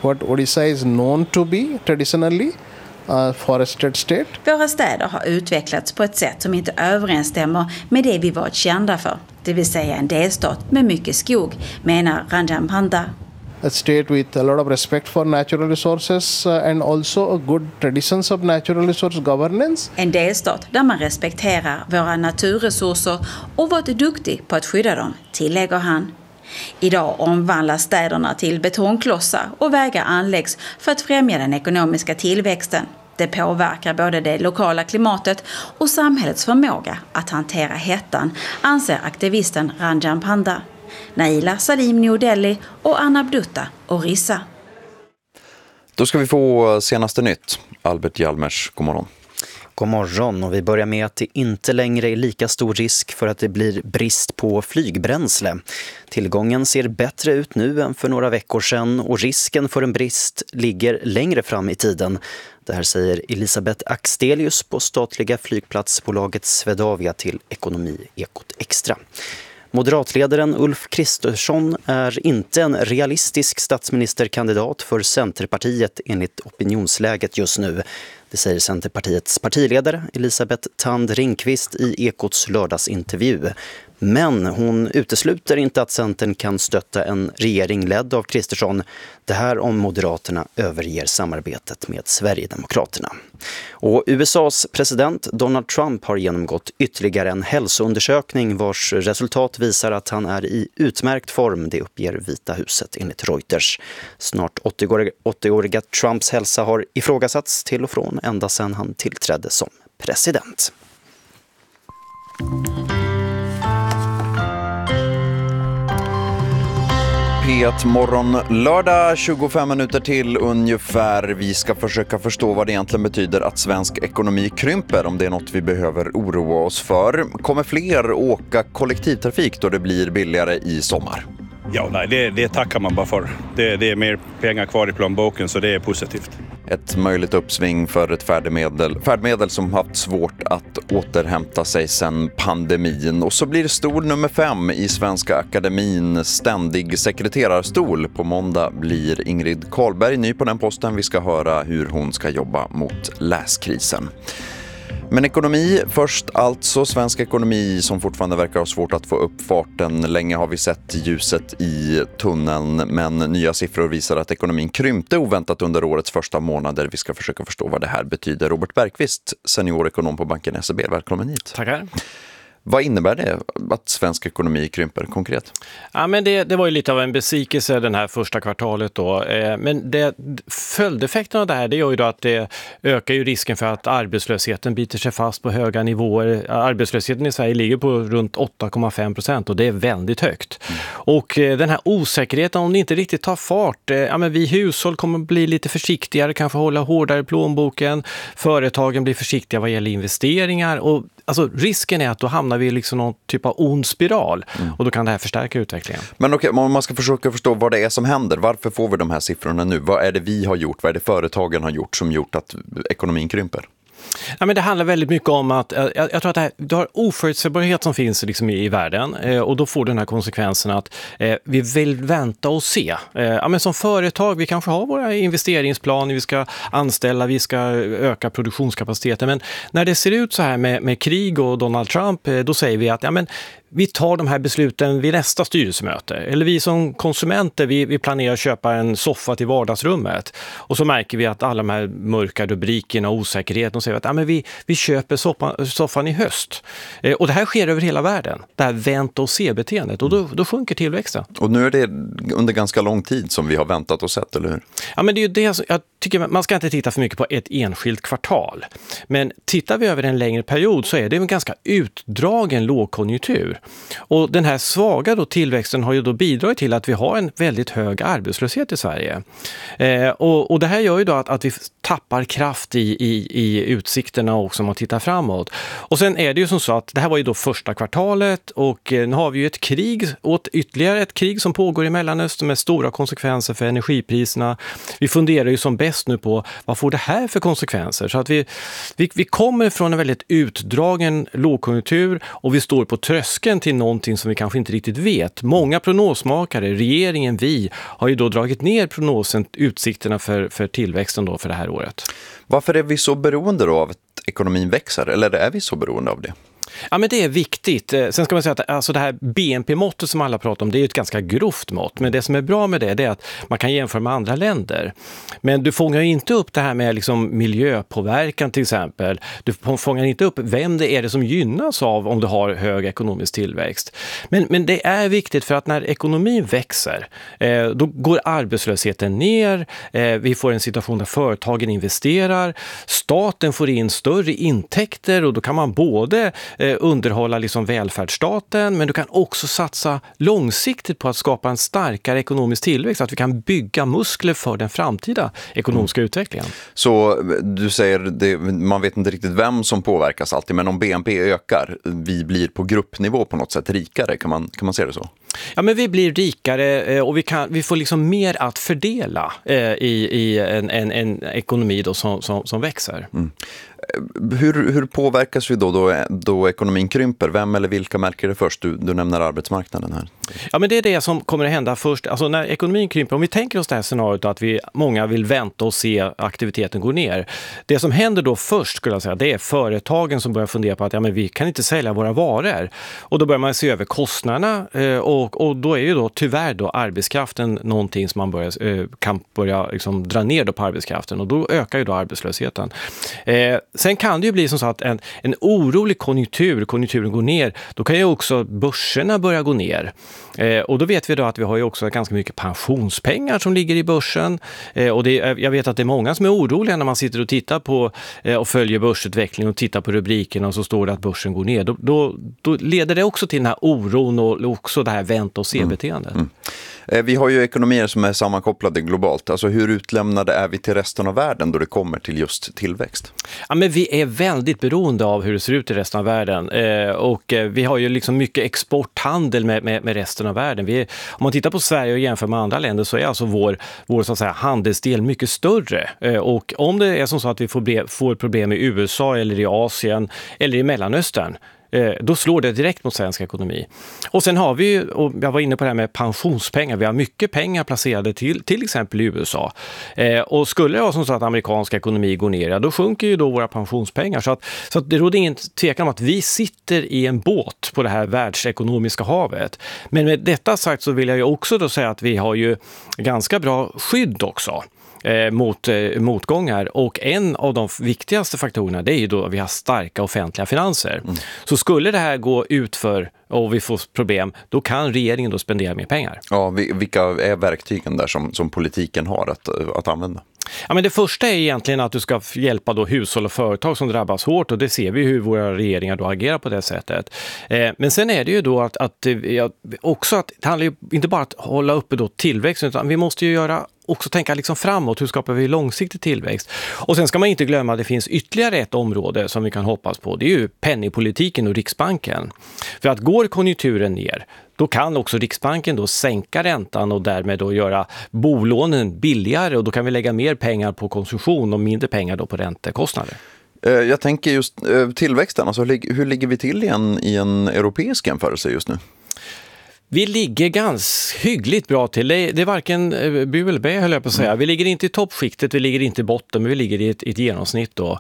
Speaker 17: what Odisha is known to be traditionally, forested state.
Speaker 14: Våra städer har utvecklats på ett sätt som inte överensstämmer med det vi varit kända för, det vill säga en delstat med mycket skog, menar Ranjan Panda.
Speaker 17: A state with a lot of respect for natural resources and also a good traditions of natural resource governance.
Speaker 14: En delstat där man respekterar våra naturresurser och varit duktig på att skydda dem, tillägger han. Idag omvandlas städerna till betongklossar och vägar anläggs för att främja den ekonomiska tillväxten. Det påverkar både det lokala klimatet och samhällets förmåga att hantera hettan, anser aktivisten Ranjan Panda. Naila Salim, New Delhi och Anna Abdutta och Rissa.
Speaker 9: Då ska vi få senaste nytt. Albert Hjalmers, god morgon.
Speaker 4: God morgon, och vi börjar med att det inte längre är lika stor risk för att det blir brist på flygbränsle. Tillgången ser bättre ut nu än för några veckor sedan och risken för en brist ligger längre fram i tiden. Det här säger Elisabeth Axelius på statliga flygplatsbolaget Swedavia till Ekonomi-Ekot Extra. Moderatledaren Ulf Kristersson är inte en realistisk statsministerkandidat för Centerpartiet enligt opinionsläget just nu. Det säger Centerpartiets partiledare Elisabeth Thand Ringqvist i Ekots lördagsintervju. Men hon utesluter inte att Centern kan stötta en regering ledd av Kristersson. Det här om Moderaterna överger samarbetet med Sverigedemokraterna. Och USAs president Donald Trump har genomgått ytterligare en hälsoundersökning vars resultat visar att han är i utmärkt form, det uppger Vita huset enligt Reuters. Snart 80-åriga Trumps hälsa har ifrågasatts till och från ända sedan han tillträdde som president.
Speaker 9: P1 morgon lördag 25 minuter till ungefär. Vi ska försöka förstå vad det egentligen betyder att svensk ekonomi krymper, om det är något vi behöver oroa oss för. Kommer fler åka kollektivtrafik då det blir billigare i sommar?
Speaker 18: Ja, nej, det tackar man bara för. Det är mer pengar kvar i plånboken, så det är positivt.
Speaker 9: Ett möjligt uppsving för ett färdmedel som haft svårt att återhämta sig sedan pandemin. Och så blir stol nummer 5 i Svenska Akademin ständig sekreterarstol. På måndag blir Ingrid Carlberg ny på den posten. Vi ska höra hur hon ska jobba mot läskrisen. Men ekonomi först, alltså svensk ekonomi som fortfarande verkar ha svårt att få upp farten. Länge har vi sett ljuset i tunneln, men nya siffror visar att ekonomin krympte oväntat under årets första månader. Vi ska försöka förstå vad det här betyder. Robert Bergqvist, seniorekonom på banken SEB, välkommen hit.
Speaker 11: Tackar.
Speaker 9: Vad innebär det att svensk ekonomi krymper konkret?
Speaker 11: Ja, men det var ju lite av en besvikelse den här första kvartalet då. Men följdeffekten av det här, det gör ju då att det ökar ju risken för att arbetslösheten biter sig fast på höga nivåer. Arbetslösheten i Sverige ligger på runt 8,5% och det är väldigt högt. Och den här osäkerheten, om det inte riktigt tar fart, men vi hushåll kommer bli lite försiktigare, kanske hålla hårdare i plånboken. Företagen blir försiktiga vad gäller investeringar och alltså risken är att då hamnar vi i liksom någon typ av ond spiral och då kan det här förstärka utvecklingen.
Speaker 9: Men okej, om man ska försöka förstå vad det är som händer, varför får vi de här siffrorna nu? Vad är det vi har gjort, vad är det företagen har gjort som gjort att ekonomin krymper?
Speaker 11: Ja, men det handlar väldigt mycket om att jag tror att det har oförutsägbarhet som finns liksom i världen och då får den här konsekvensen att vi vill vänta och se. Men som företag, vi kanske har våra investeringsplaner, vi ska anställa, vi ska öka produktionskapaciteten, men när det ser ut så här med krig och Donald Trump, då säger vi att vi tar de här besluten vid nästa styrelsemöte. Eller vi som konsumenter, vi planerar att köpa en soffa till vardagsrummet. Och så märker vi att alla de här mörka rubrikerna och osäkerheten och säger att vi köper soffan i höst. Och det här sker över hela världen. Det här vänta och se-beteendet. Och då sjunker tillväxten.
Speaker 9: Och nu är det under ganska lång tid som vi har väntat och sett, eller hur?
Speaker 11: Ja, men det är ju det jag tycker man ska inte titta för mycket på ett enskilt kvartal. Men tittar vi över en längre period så är det en ganska utdragen lågkonjunktur. Och den här svaga tillväxten har ju då bidragit till att vi har en väldigt hög arbetslöshet i Sverige. Och det här gör ju då att vi tappar kraft i utsikterna också om man tittar framåt. Och sen är det ju som så att det här var ju då första kvartalet och nu har vi ju ytterligare ett krig som pågår i Mellanöstern med stora konsekvenser för energipriserna. Vi funderar ju som bäst
Speaker 19: test nu på vad får det här för konsekvenser. Så att vi kommer från en väldigt utdragen lågkonjunktur och vi står på tröskeln till någonting som vi kanske inte riktigt vet. Många prognosmakare, regeringen, vi har ju då dragit ner prognosen, utsikterna för tillväxten då för det här året.
Speaker 9: Varför är vi så beroende då av att ekonomin växer? Eller är vi så beroende av det?
Speaker 19: Ja, men det är viktigt. Sen ska man säga att alltså det här BNP-måttet som alla pratar om, det är ett ganska grovt mått. Men det som är bra med det är att man kan jämföra med andra länder. Men du fångar ju inte upp det här med liksom miljöpåverkan till exempel. Du fångar inte upp vem det är det som gynnas av om du har hög ekonomisk tillväxt. Men det är viktigt för att när ekonomin växer, då går arbetslösheten ner. Vi får en situation där företagen investerar. Staten får in större intäkter och då kan man både underhålla liksom välfärdsstaten, men du kan också satsa långsiktigt på att skapa en starkare ekonomisk tillväxt, att vi kan bygga muskler för den framtida ekonomiska utvecklingen.
Speaker 9: Så du säger, man vet inte riktigt vem som påverkas alltid, men om BNP ökar, vi blir på gruppnivå på något sätt rikare, kan man se det så?
Speaker 19: Ja, men vi blir rikare och vi får liksom mer att fördela i en ekonomi då som växer.
Speaker 9: Mm. Hur påverkas vi då ekonomin krymper? Vem eller vilka märker det först? Du nämner arbetsmarknaden här.
Speaker 19: Ja, men det är det som kommer att hända först. Alltså när ekonomin krymper, om vi tänker oss det här scenariot att många vill vänta och se aktiviteten gå ner. Det som händer då först, skulle jag säga, det är företagen som börjar fundera på att men vi kan inte sälja våra varor. Och då börjar man se över kostnaderna och då är ju då tyvärr då arbetskraften någonting som man kan börja liksom dra ner då på arbetskraften och då ökar ju då arbetslösheten. Sen kan det ju bli som så att en orolig konjunkturen går ner, då kan ju också börserna börja gå ner. Och då vet vi då att vi har ju också ganska mycket pensionspengar som ligger i börsen. Och jag vet att det är många som är oroliga när man sitter och tittar på och följer börsutvecklingen och tittar på rubrikerna och så står det att börsen går ner. Då leder det också till den här oron och också det här vänta och se-beteendet.
Speaker 9: Vi har ju ekonomier som är sammankopplade globalt. Alltså hur utlämnade är vi till resten av världen då det kommer till just tillväxt?
Speaker 19: Ja, men vi är väldigt beroende av hur det ser ut i resten av världen. Och vi har ju liksom mycket exporthandel med resten av världen. Om man tittar på Sverige och jämför med andra länder så är alltså vår så att säga, handelsdel mycket större. Och om det är som så att vi får problem i USA eller i Asien eller i Mellanöstern, då slår det direkt mot svensk ekonomi. Och sen har vi ju, och jag var inne på det här med pensionspengar, vi har mycket pengar placerade till exempel i USA. Och skulle det vara som så att amerikansk ekonomi går ner, då sjunker ju då våra pensionspengar. Så att det råder ingen tvekan om att vi sitter i en båt på det här världsekonomiska havet. Men med detta sagt så vill jag ju också då säga att vi har ju ganska bra skydd också mot motgångar, och en av de viktigaste faktorerna det är ju då att vi har starka offentliga finanser. Så skulle det här gå utför och vi får problem, då kan regeringen då spendera mer pengar.
Speaker 9: Ja, vilka är verktygen där som politiken har att använda?
Speaker 19: Ja, men det första är egentligen att du ska hjälpa då hushåll och företag som drabbas hårt, och det ser vi hur våra regeringar då agerar på det sättet. Men sen är det ju då att det handlar ju inte bara att hålla uppe då tillväxten, utan vi måste ju också tänka liksom framåt, hur skapar vi långsiktig tillväxt? Och sen ska man inte glömma att det finns ytterligare ett område som vi kan hoppas på. Det är ju penningpolitiken och Riksbanken. För att går konjunkturen ner, då kan också Riksbanken då sänka räntan och därmed då göra bolånen billigare, och då kan vi lägga mer pengar på konsumtion och mindre pengar då på räntekostnader.
Speaker 9: Jag tänker just tillväxten, alltså hur ligger vi till i en europeisk jämförelse just nu?
Speaker 19: Vi ligger ganska hyggligt bra till. Det är varken bu eller bä, höll jag på att säga. Vi ligger inte i toppskiktet, vi ligger inte i botten, men vi ligger i ett genomsnitt då.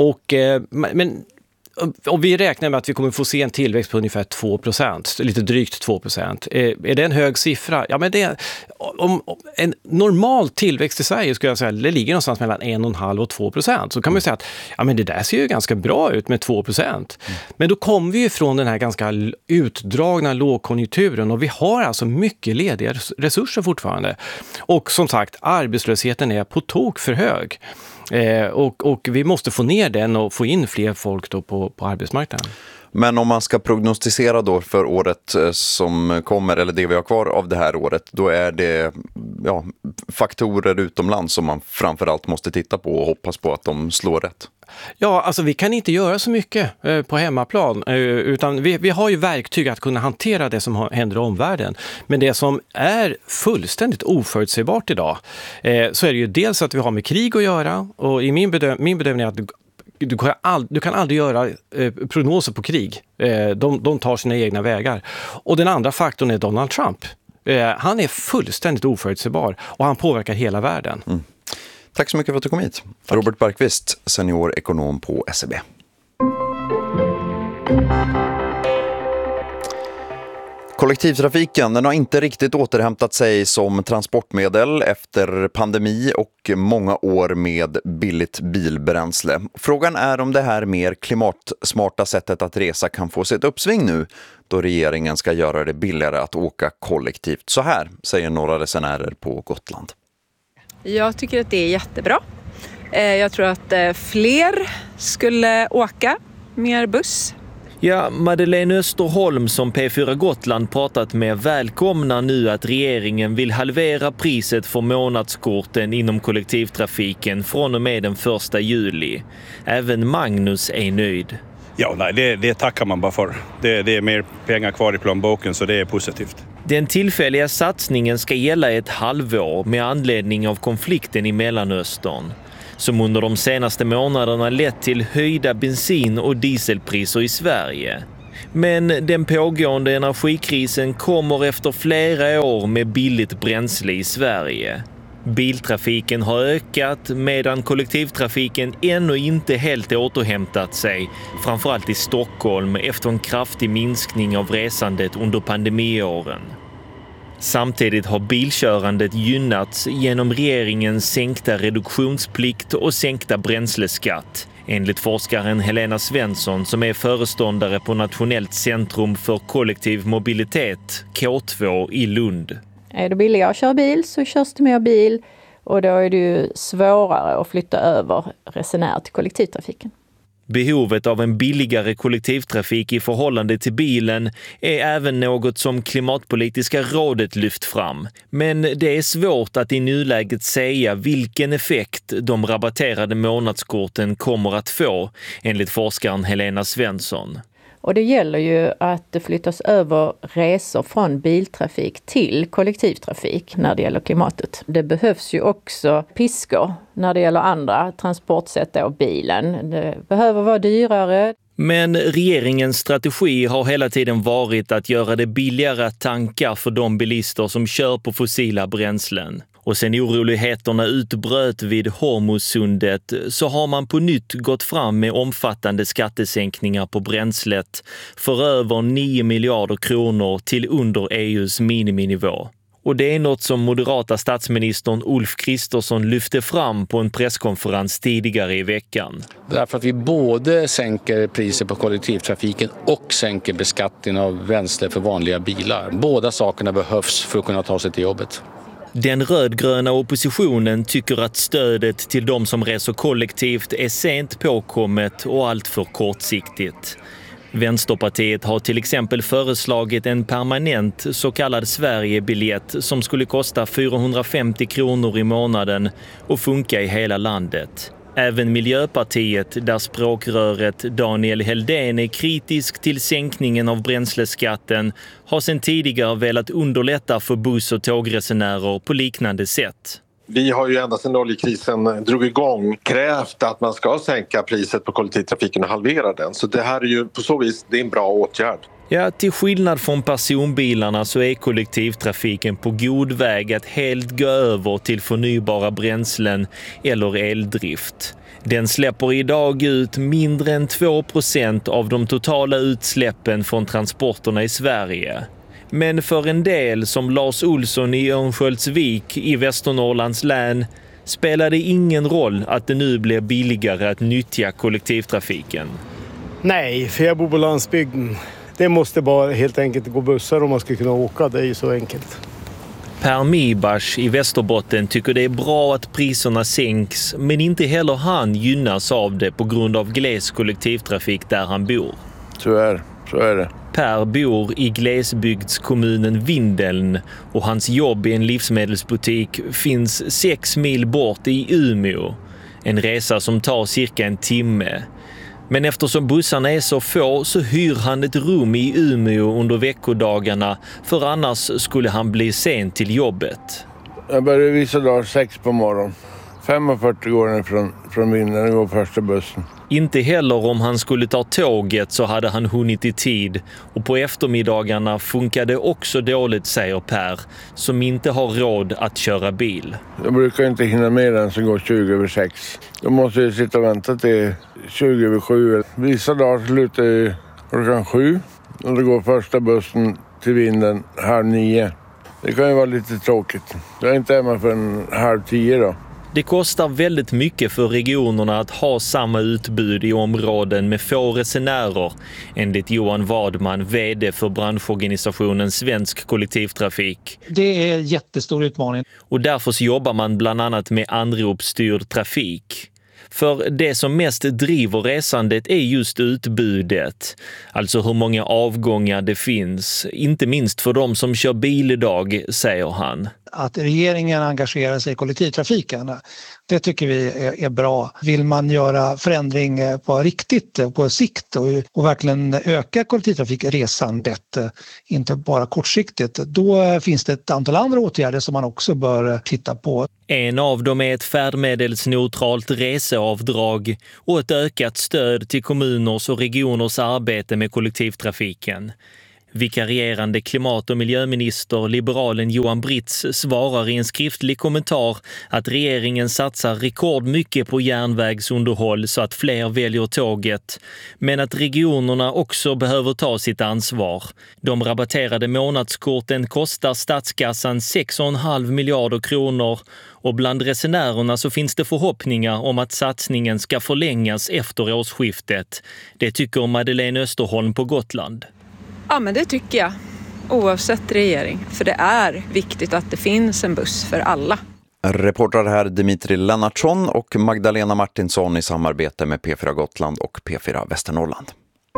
Speaker 19: Och vi räknar med att vi kommer få se en tillväxt på ungefär 2%, lite drygt 2%. Är det en hög siffra? Ja, men det är, om en normal tillväxt i Sverige skulle jag säga, det ligger någonstans mellan 1,5 och 2%. Så kan man säga att ja, men det där ser ju ganska bra ut med 2%. Men då kommer vi ju från den här ganska utdragna lågkonjunkturen, och vi har alltså mycket lediga resurser fortfarande. Och som sagt, arbetslösheten är på tok för hög. Och vi måste få ner den och få in fler folk då på arbetsmarknaden.
Speaker 9: Men om man ska prognostisera då för året som kommer, eller det vi har kvar av det här året, då är det faktorer utomlands som man framförallt måste titta på och hoppas på att de slår rätt.
Speaker 19: Ja, alltså vi kan inte göra så mycket på hemmaplan, utan vi har ju verktyg att kunna hantera det som händer i omvärlden. Men det som är fullständigt oförutsägbart idag, så är det ju dels att vi har med krig att göra, och i min bedömning är att du kan aldrig göra prognoser på krig. De tar sina egna vägar. Och den andra faktorn är Donald Trump. Han är fullständigt oförutsägbar och han påverkar hela världen.
Speaker 9: Mm. Tack så mycket för att du kom hit. Tack. Robert Bergqvist, seniorekonom på SEB. Kollektivtrafiken, den har inte riktigt återhämtat sig som transportmedel efter pandemi och många år med billigt bilbränsle. Frågan är om det här mer klimatsmarta sättet att resa kan få sig ett uppsving nu, då regeringen ska göra det billigare att åka kollektivt. Så här säger några resenärer på Gotland.
Speaker 20: Jag tycker att det är jättebra. Jag tror att fler skulle åka mer buss.
Speaker 21: Ja, Madeleine Österholm som P4 Gotland pratat med välkomnar nu att regeringen vill halvera priset för månadskorten inom kollektivtrafiken från och med den 1 juli. Även Magnus är nöjd.
Speaker 18: Ja, nej, det tackar man bara för. Det är mer pengar kvar i plånboken, så det är positivt.
Speaker 21: Den tillfälliga satsningen ska gälla ett halvår med anledning av konflikten i Mellanöstern, som under de senaste månaderna lett till höjda bensin- och dieselpriser i Sverige. Men den pågående energikrisen kommer efter flera år med billigt bränsle i Sverige. Biltrafiken har ökat medan kollektivtrafiken ännu inte helt återhämtat sig, framförallt i Stockholm efter en kraftig minskning av resandet under pandemiåren. Samtidigt har bilkörandet gynnats genom regeringens sänkta reduktionsplikt och sänkta bränsleskatt, enligt forskaren Helena Svensson som är föreståndare på Nationellt centrum för kollektiv mobilitet, K2 i Lund.
Speaker 22: Är det billigare att köra bil så körs det mer bil, och då är det ju svårare att flytta över resenärer till kollektivtrafiken.
Speaker 21: Behovet av en billigare kollektivtrafik i förhållande till bilen är även något som Klimatpolitiska rådet lyft fram. Men det är svårt att i nuläget säga vilken effekt de rabatterade månadskorten kommer att få, enligt forskaren Helena Svensson.
Speaker 22: Och det gäller ju att det flyttas över resor från biltrafik till kollektivtrafik när det gäller klimatet. Det behövs ju också piskor när det gäller andra transportsätt av bilen. Det behöver vara dyrare.
Speaker 21: Men regeringens strategi har hela tiden varit att göra det billigare att tanka för de bilister som kör på fossila bränslen. Och sen oroligheterna utbröt vid Hormuzsundet så har man på nytt gått fram med omfattande skattesänkningar på bränslet för över 9 miljarder kronor till under EUs miniminivå. Och det är något som moderata statsministern Ulf Kristersson lyfte fram på en presskonferens tidigare i veckan.
Speaker 23: Därför att vi både sänker priser på kollektivtrafiken och sänker beskattningen av bränsle för vanliga bilar. Båda sakerna behövs för att kunna ta sig till jobbet.
Speaker 21: Den rödgröna oppositionen tycker att stödet till de som reser kollektivt är sent påkommet och allt för kortsiktigt. Vänsterpartiet har till exempel föreslagit en permanent så kallad Sverigebiljett som skulle kosta 450 kronor i månaden och funka i hela landet. Även Miljöpartiet, där språkröret Daniel Heldén är kritisk till sänkningen av bränsleskatten, har sedan tidigare velat underlätta för buss- och tågresenärer på liknande sätt.
Speaker 24: Vi har ju ända sedan oljekrisen drog igång krävt att man ska sänka priset på kollektivtrafiken och halvera den. Så det här är ju på så vis det är en bra åtgärd.
Speaker 21: Ja, till skillnad från personbilarna så är kollektivtrafiken på god väg att helt gå över till förnybara bränslen eller eldrift. Den släpper idag ut mindre än 2% av de totala utsläppen från transporterna i Sverige. Men för en del som Lars Olsson i Örnsköldsvik i Västernorrlands län spelar det ingen roll att det nu blir billigare att nyttja kollektivtrafiken.
Speaker 25: Nej, för jag bor på landsbygden. Det måste bara helt enkelt gå bussar om man ska kunna åka, det är ju så enkelt.
Speaker 21: Per Mibash i Västerbotten tycker det är bra att priserna sänks, men inte heller han gynnas av det på grund av gles kollektivtrafik där han bor.
Speaker 24: Så är det.
Speaker 21: Per bor i glesbygdskommunen Vindeln och hans jobb i en livsmedelsbutik finns 6 mil bort i Umeå. En resa som tar cirka en timme. Men eftersom bussarna är så få så hyr han ett rum i Umeå under veckodagarna, för annars skulle han bli sen till jobbet.
Speaker 1: Jag börjar vissa dagar 6 på morgonen. 5:40 går den från Vindeln, går första bussen.
Speaker 21: Inte heller om han skulle ta tåget så hade han hunnit i tid, och på eftermiddagarna funkade också dåligt, säger Per, som inte har råd att köra bil.
Speaker 1: Jag brukar inte hinna med den som går 6:20. Då måste jag sitta och vänta till 7:20. Vissa dagar slutar jag 7:00 och då går första bussen till Vindeln 8:30. Det kan ju vara lite tråkigt. Jag är inte hemma förrän 9:30 då.
Speaker 21: Det kostar väldigt mycket för regionerna att ha samma utbud i områden med få resenärer, enligt Johan Wadman, vd för branschorganisationen Svensk kollektivtrafik.
Speaker 2: Det är en jättestor utmaning.
Speaker 21: Och därför så jobbar man bland annat med anropsstyrd trafik. För det som mest driver resandet är just utbudet. Alltså hur många avgångar det finns. Inte minst för de som kör bil idag, säger han.
Speaker 2: Att regeringen engagerar sig i kollektivtrafiken, det tycker vi är bra. Vill man göra förändring på riktigt, på sikt och verkligen öka kollektivtrafikresandet, inte bara kortsiktigt, då finns det ett antal andra åtgärder som man också bör titta på.
Speaker 21: En av dem är ett färdmedelsneutralt reseavdrag och ett ökat stöd till kommuners och regioners arbete med kollektivtrafiken. Vikarierande klimat- och miljöminister, liberalen Johan Britz, svarar i en skriftlig kommentar att regeringen satsar rekordmycket på järnvägsunderhåll så att fler väljer tåget, men att regionerna också behöver ta sitt ansvar. De rabatterade månadskorten kostar statskassan 6,5 miljarder kronor, och bland resenärerna så finns det förhoppningar om att satsningen ska förlängas efter årsskiftet. Det tycker Madeleine Österholm på Gotland.
Speaker 20: Ja, men det tycker jag, oavsett regering. För det är viktigt att det finns en buss för alla.
Speaker 9: Reportrar här Dimitri Lennartsson och Magdalena Martinsson i samarbete med P4 Gotland och P4 Västernorrland.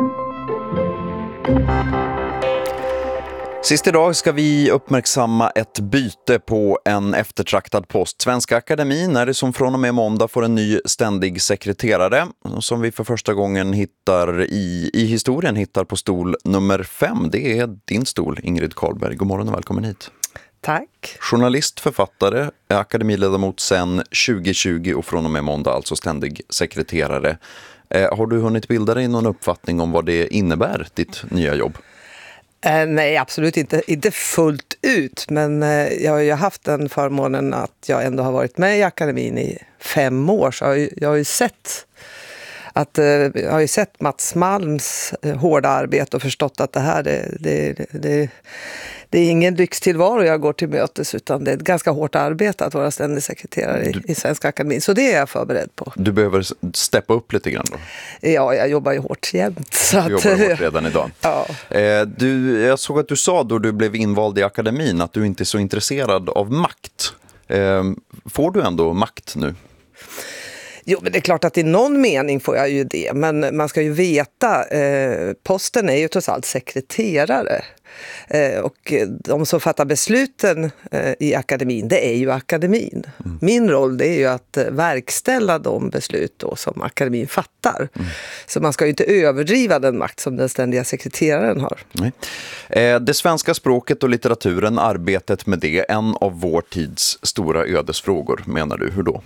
Speaker 9: Sist idag ska vi uppmärksamma ett byte på en eftertraktad post. Svenska Akademin är det som från och med måndag får en ny ständig sekreterare som vi för första gången hittar i historien hittar på stol nummer 5. Det är din stol, Ingrid Karlberg. God morgon och välkommen hit.
Speaker 3: Tack.
Speaker 9: Journalist, författare, akademiledamot sedan 2020 och från och med måndag alltså ständig sekreterare. Har du hunnit bilda dig någon uppfattning om vad det innebär, ditt nya jobb?
Speaker 3: Nej, absolut inte fullt ut, men jag har ju haft den förmånen att jag ändå har varit med i akademin i 5 år, så jag har ju sett Mats Malms hårda arbete och förstått att det här det är ingen lyxtillvaro jag går till mötes, utan det är ett ganska hårt arbete att vara ständig sekreterare i Svenska Akademin. Så det är jag förberedd på.
Speaker 9: Du behöver steppa upp lite grann då?
Speaker 3: Ja, jag jobbar ju hårt jämt.
Speaker 9: Du jobbar hårt redan idag.
Speaker 3: Ja.
Speaker 9: Jag såg att du sa då du blev invald i akademin att du inte är så intresserad av makt. Får du ändå makt nu?
Speaker 3: Jo, men det är klart att i någon mening får jag ju det. Men man ska ju veta, posten är ju trots allt sekreterare. Och de som fattar besluten i akademin, det är ju akademin. Mm. Min roll, det är ju att verkställa de beslut då som akademin fattar. Mm. Så man ska ju inte överdriva den makt som den ständiga sekreteraren har.
Speaker 9: Nej. Det svenska språket och litteraturen, arbetet med det, en av vår tids stora ödesfrågor, menar du. Hur då?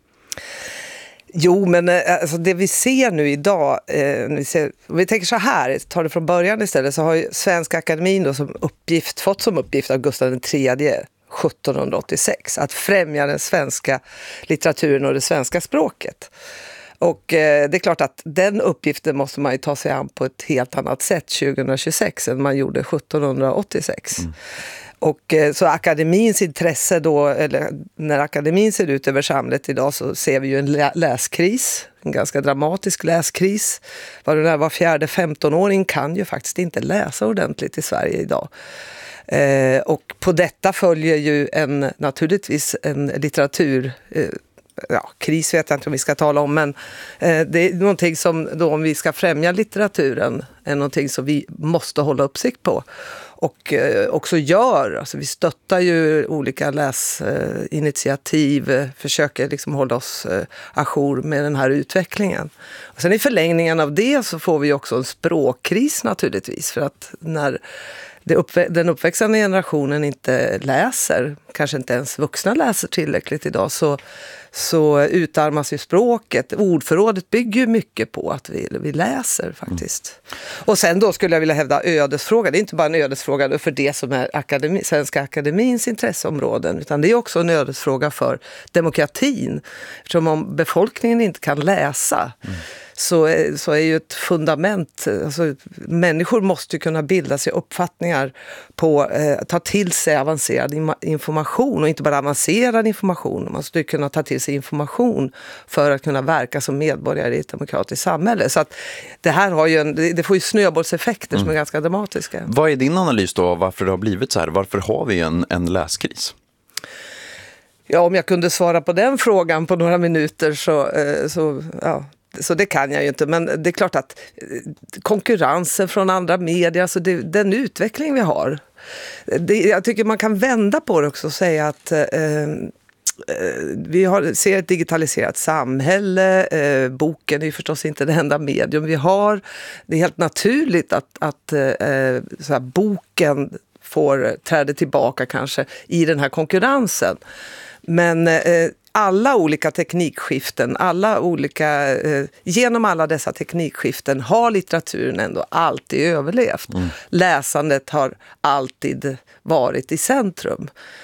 Speaker 3: Jo, men alltså det vi ser nu idag, om vi tänker så här, tar det från början istället, så har ju Svenska Akademin då fått som uppgift av Gustav III 1786 att främja den svenska litteraturen och det svenska språket. Och det är klart att den uppgiften måste man ju ta sig an på ett helt annat sätt 2026 än man gjorde 1786. Mm. Och så akademins intresse då, eller när akademin ser ut över samhället idag, så ser vi ju en läskris, en ganska dramatisk läskris. Var 4:e 15-åring kan ju faktiskt inte läsa ordentligt i Sverige idag. Och på detta följer ju naturligtvis en litteratur kris vet jag inte om vi ska tala om, men det är någonting som då, om vi ska främja litteraturen, är någonting som vi måste hålla uppsikt på. och också gör. Alltså vi stöttar ju olika läsinitiativ, försöker liksom hålla oss ajour med den här utvecklingen. Och sen i förlängningen av det så får vi också en språkkris naturligtvis, för att när den uppväxande generationen inte läser, kanske inte ens vuxna läser tillräckligt idag, så utarmas ju språket. Ordförrådet bygger ju mycket på att vi läser faktiskt. Och sen då skulle jag vilja hävda ödesfråga. Det är inte bara en ödesfråga för det som är Svenska Akademins intresseområden, utan det är också en ödesfråga för demokratin. Eftersom om befolkningen inte kan läsa så är ju ett fundament, alltså människor måste kunna bilda sig uppfattningar på, ta till sig avancerad information, och inte bara avancerad information, man måste kunna ta till sig information för att kunna verka som medborgare i ett demokratiskt samhälle. Så att det här har ju det får ju snöbollseffekter som är ganska dramatiska.
Speaker 9: Vad är din analys då av varför det har blivit så här? Varför har vi en läskris?
Speaker 3: Ja, om jag kunde svara på den frågan på några minuter så det kan jag ju inte, men det är klart att konkurrensen från andra medier, alltså den utveckling vi har, jag tycker man kan vända på det också och säga att vi ser ett digitaliserat samhälle, boken är ju förstås inte det enda medium vi har. Det är helt naturligt att så här, boken träder tillbaka kanske i den här konkurrensen. Men alla olika teknikskiften, genom alla dessa teknikskiften har litteraturen ändå alltid överlevt. Läsandet har alltid varit i centrum.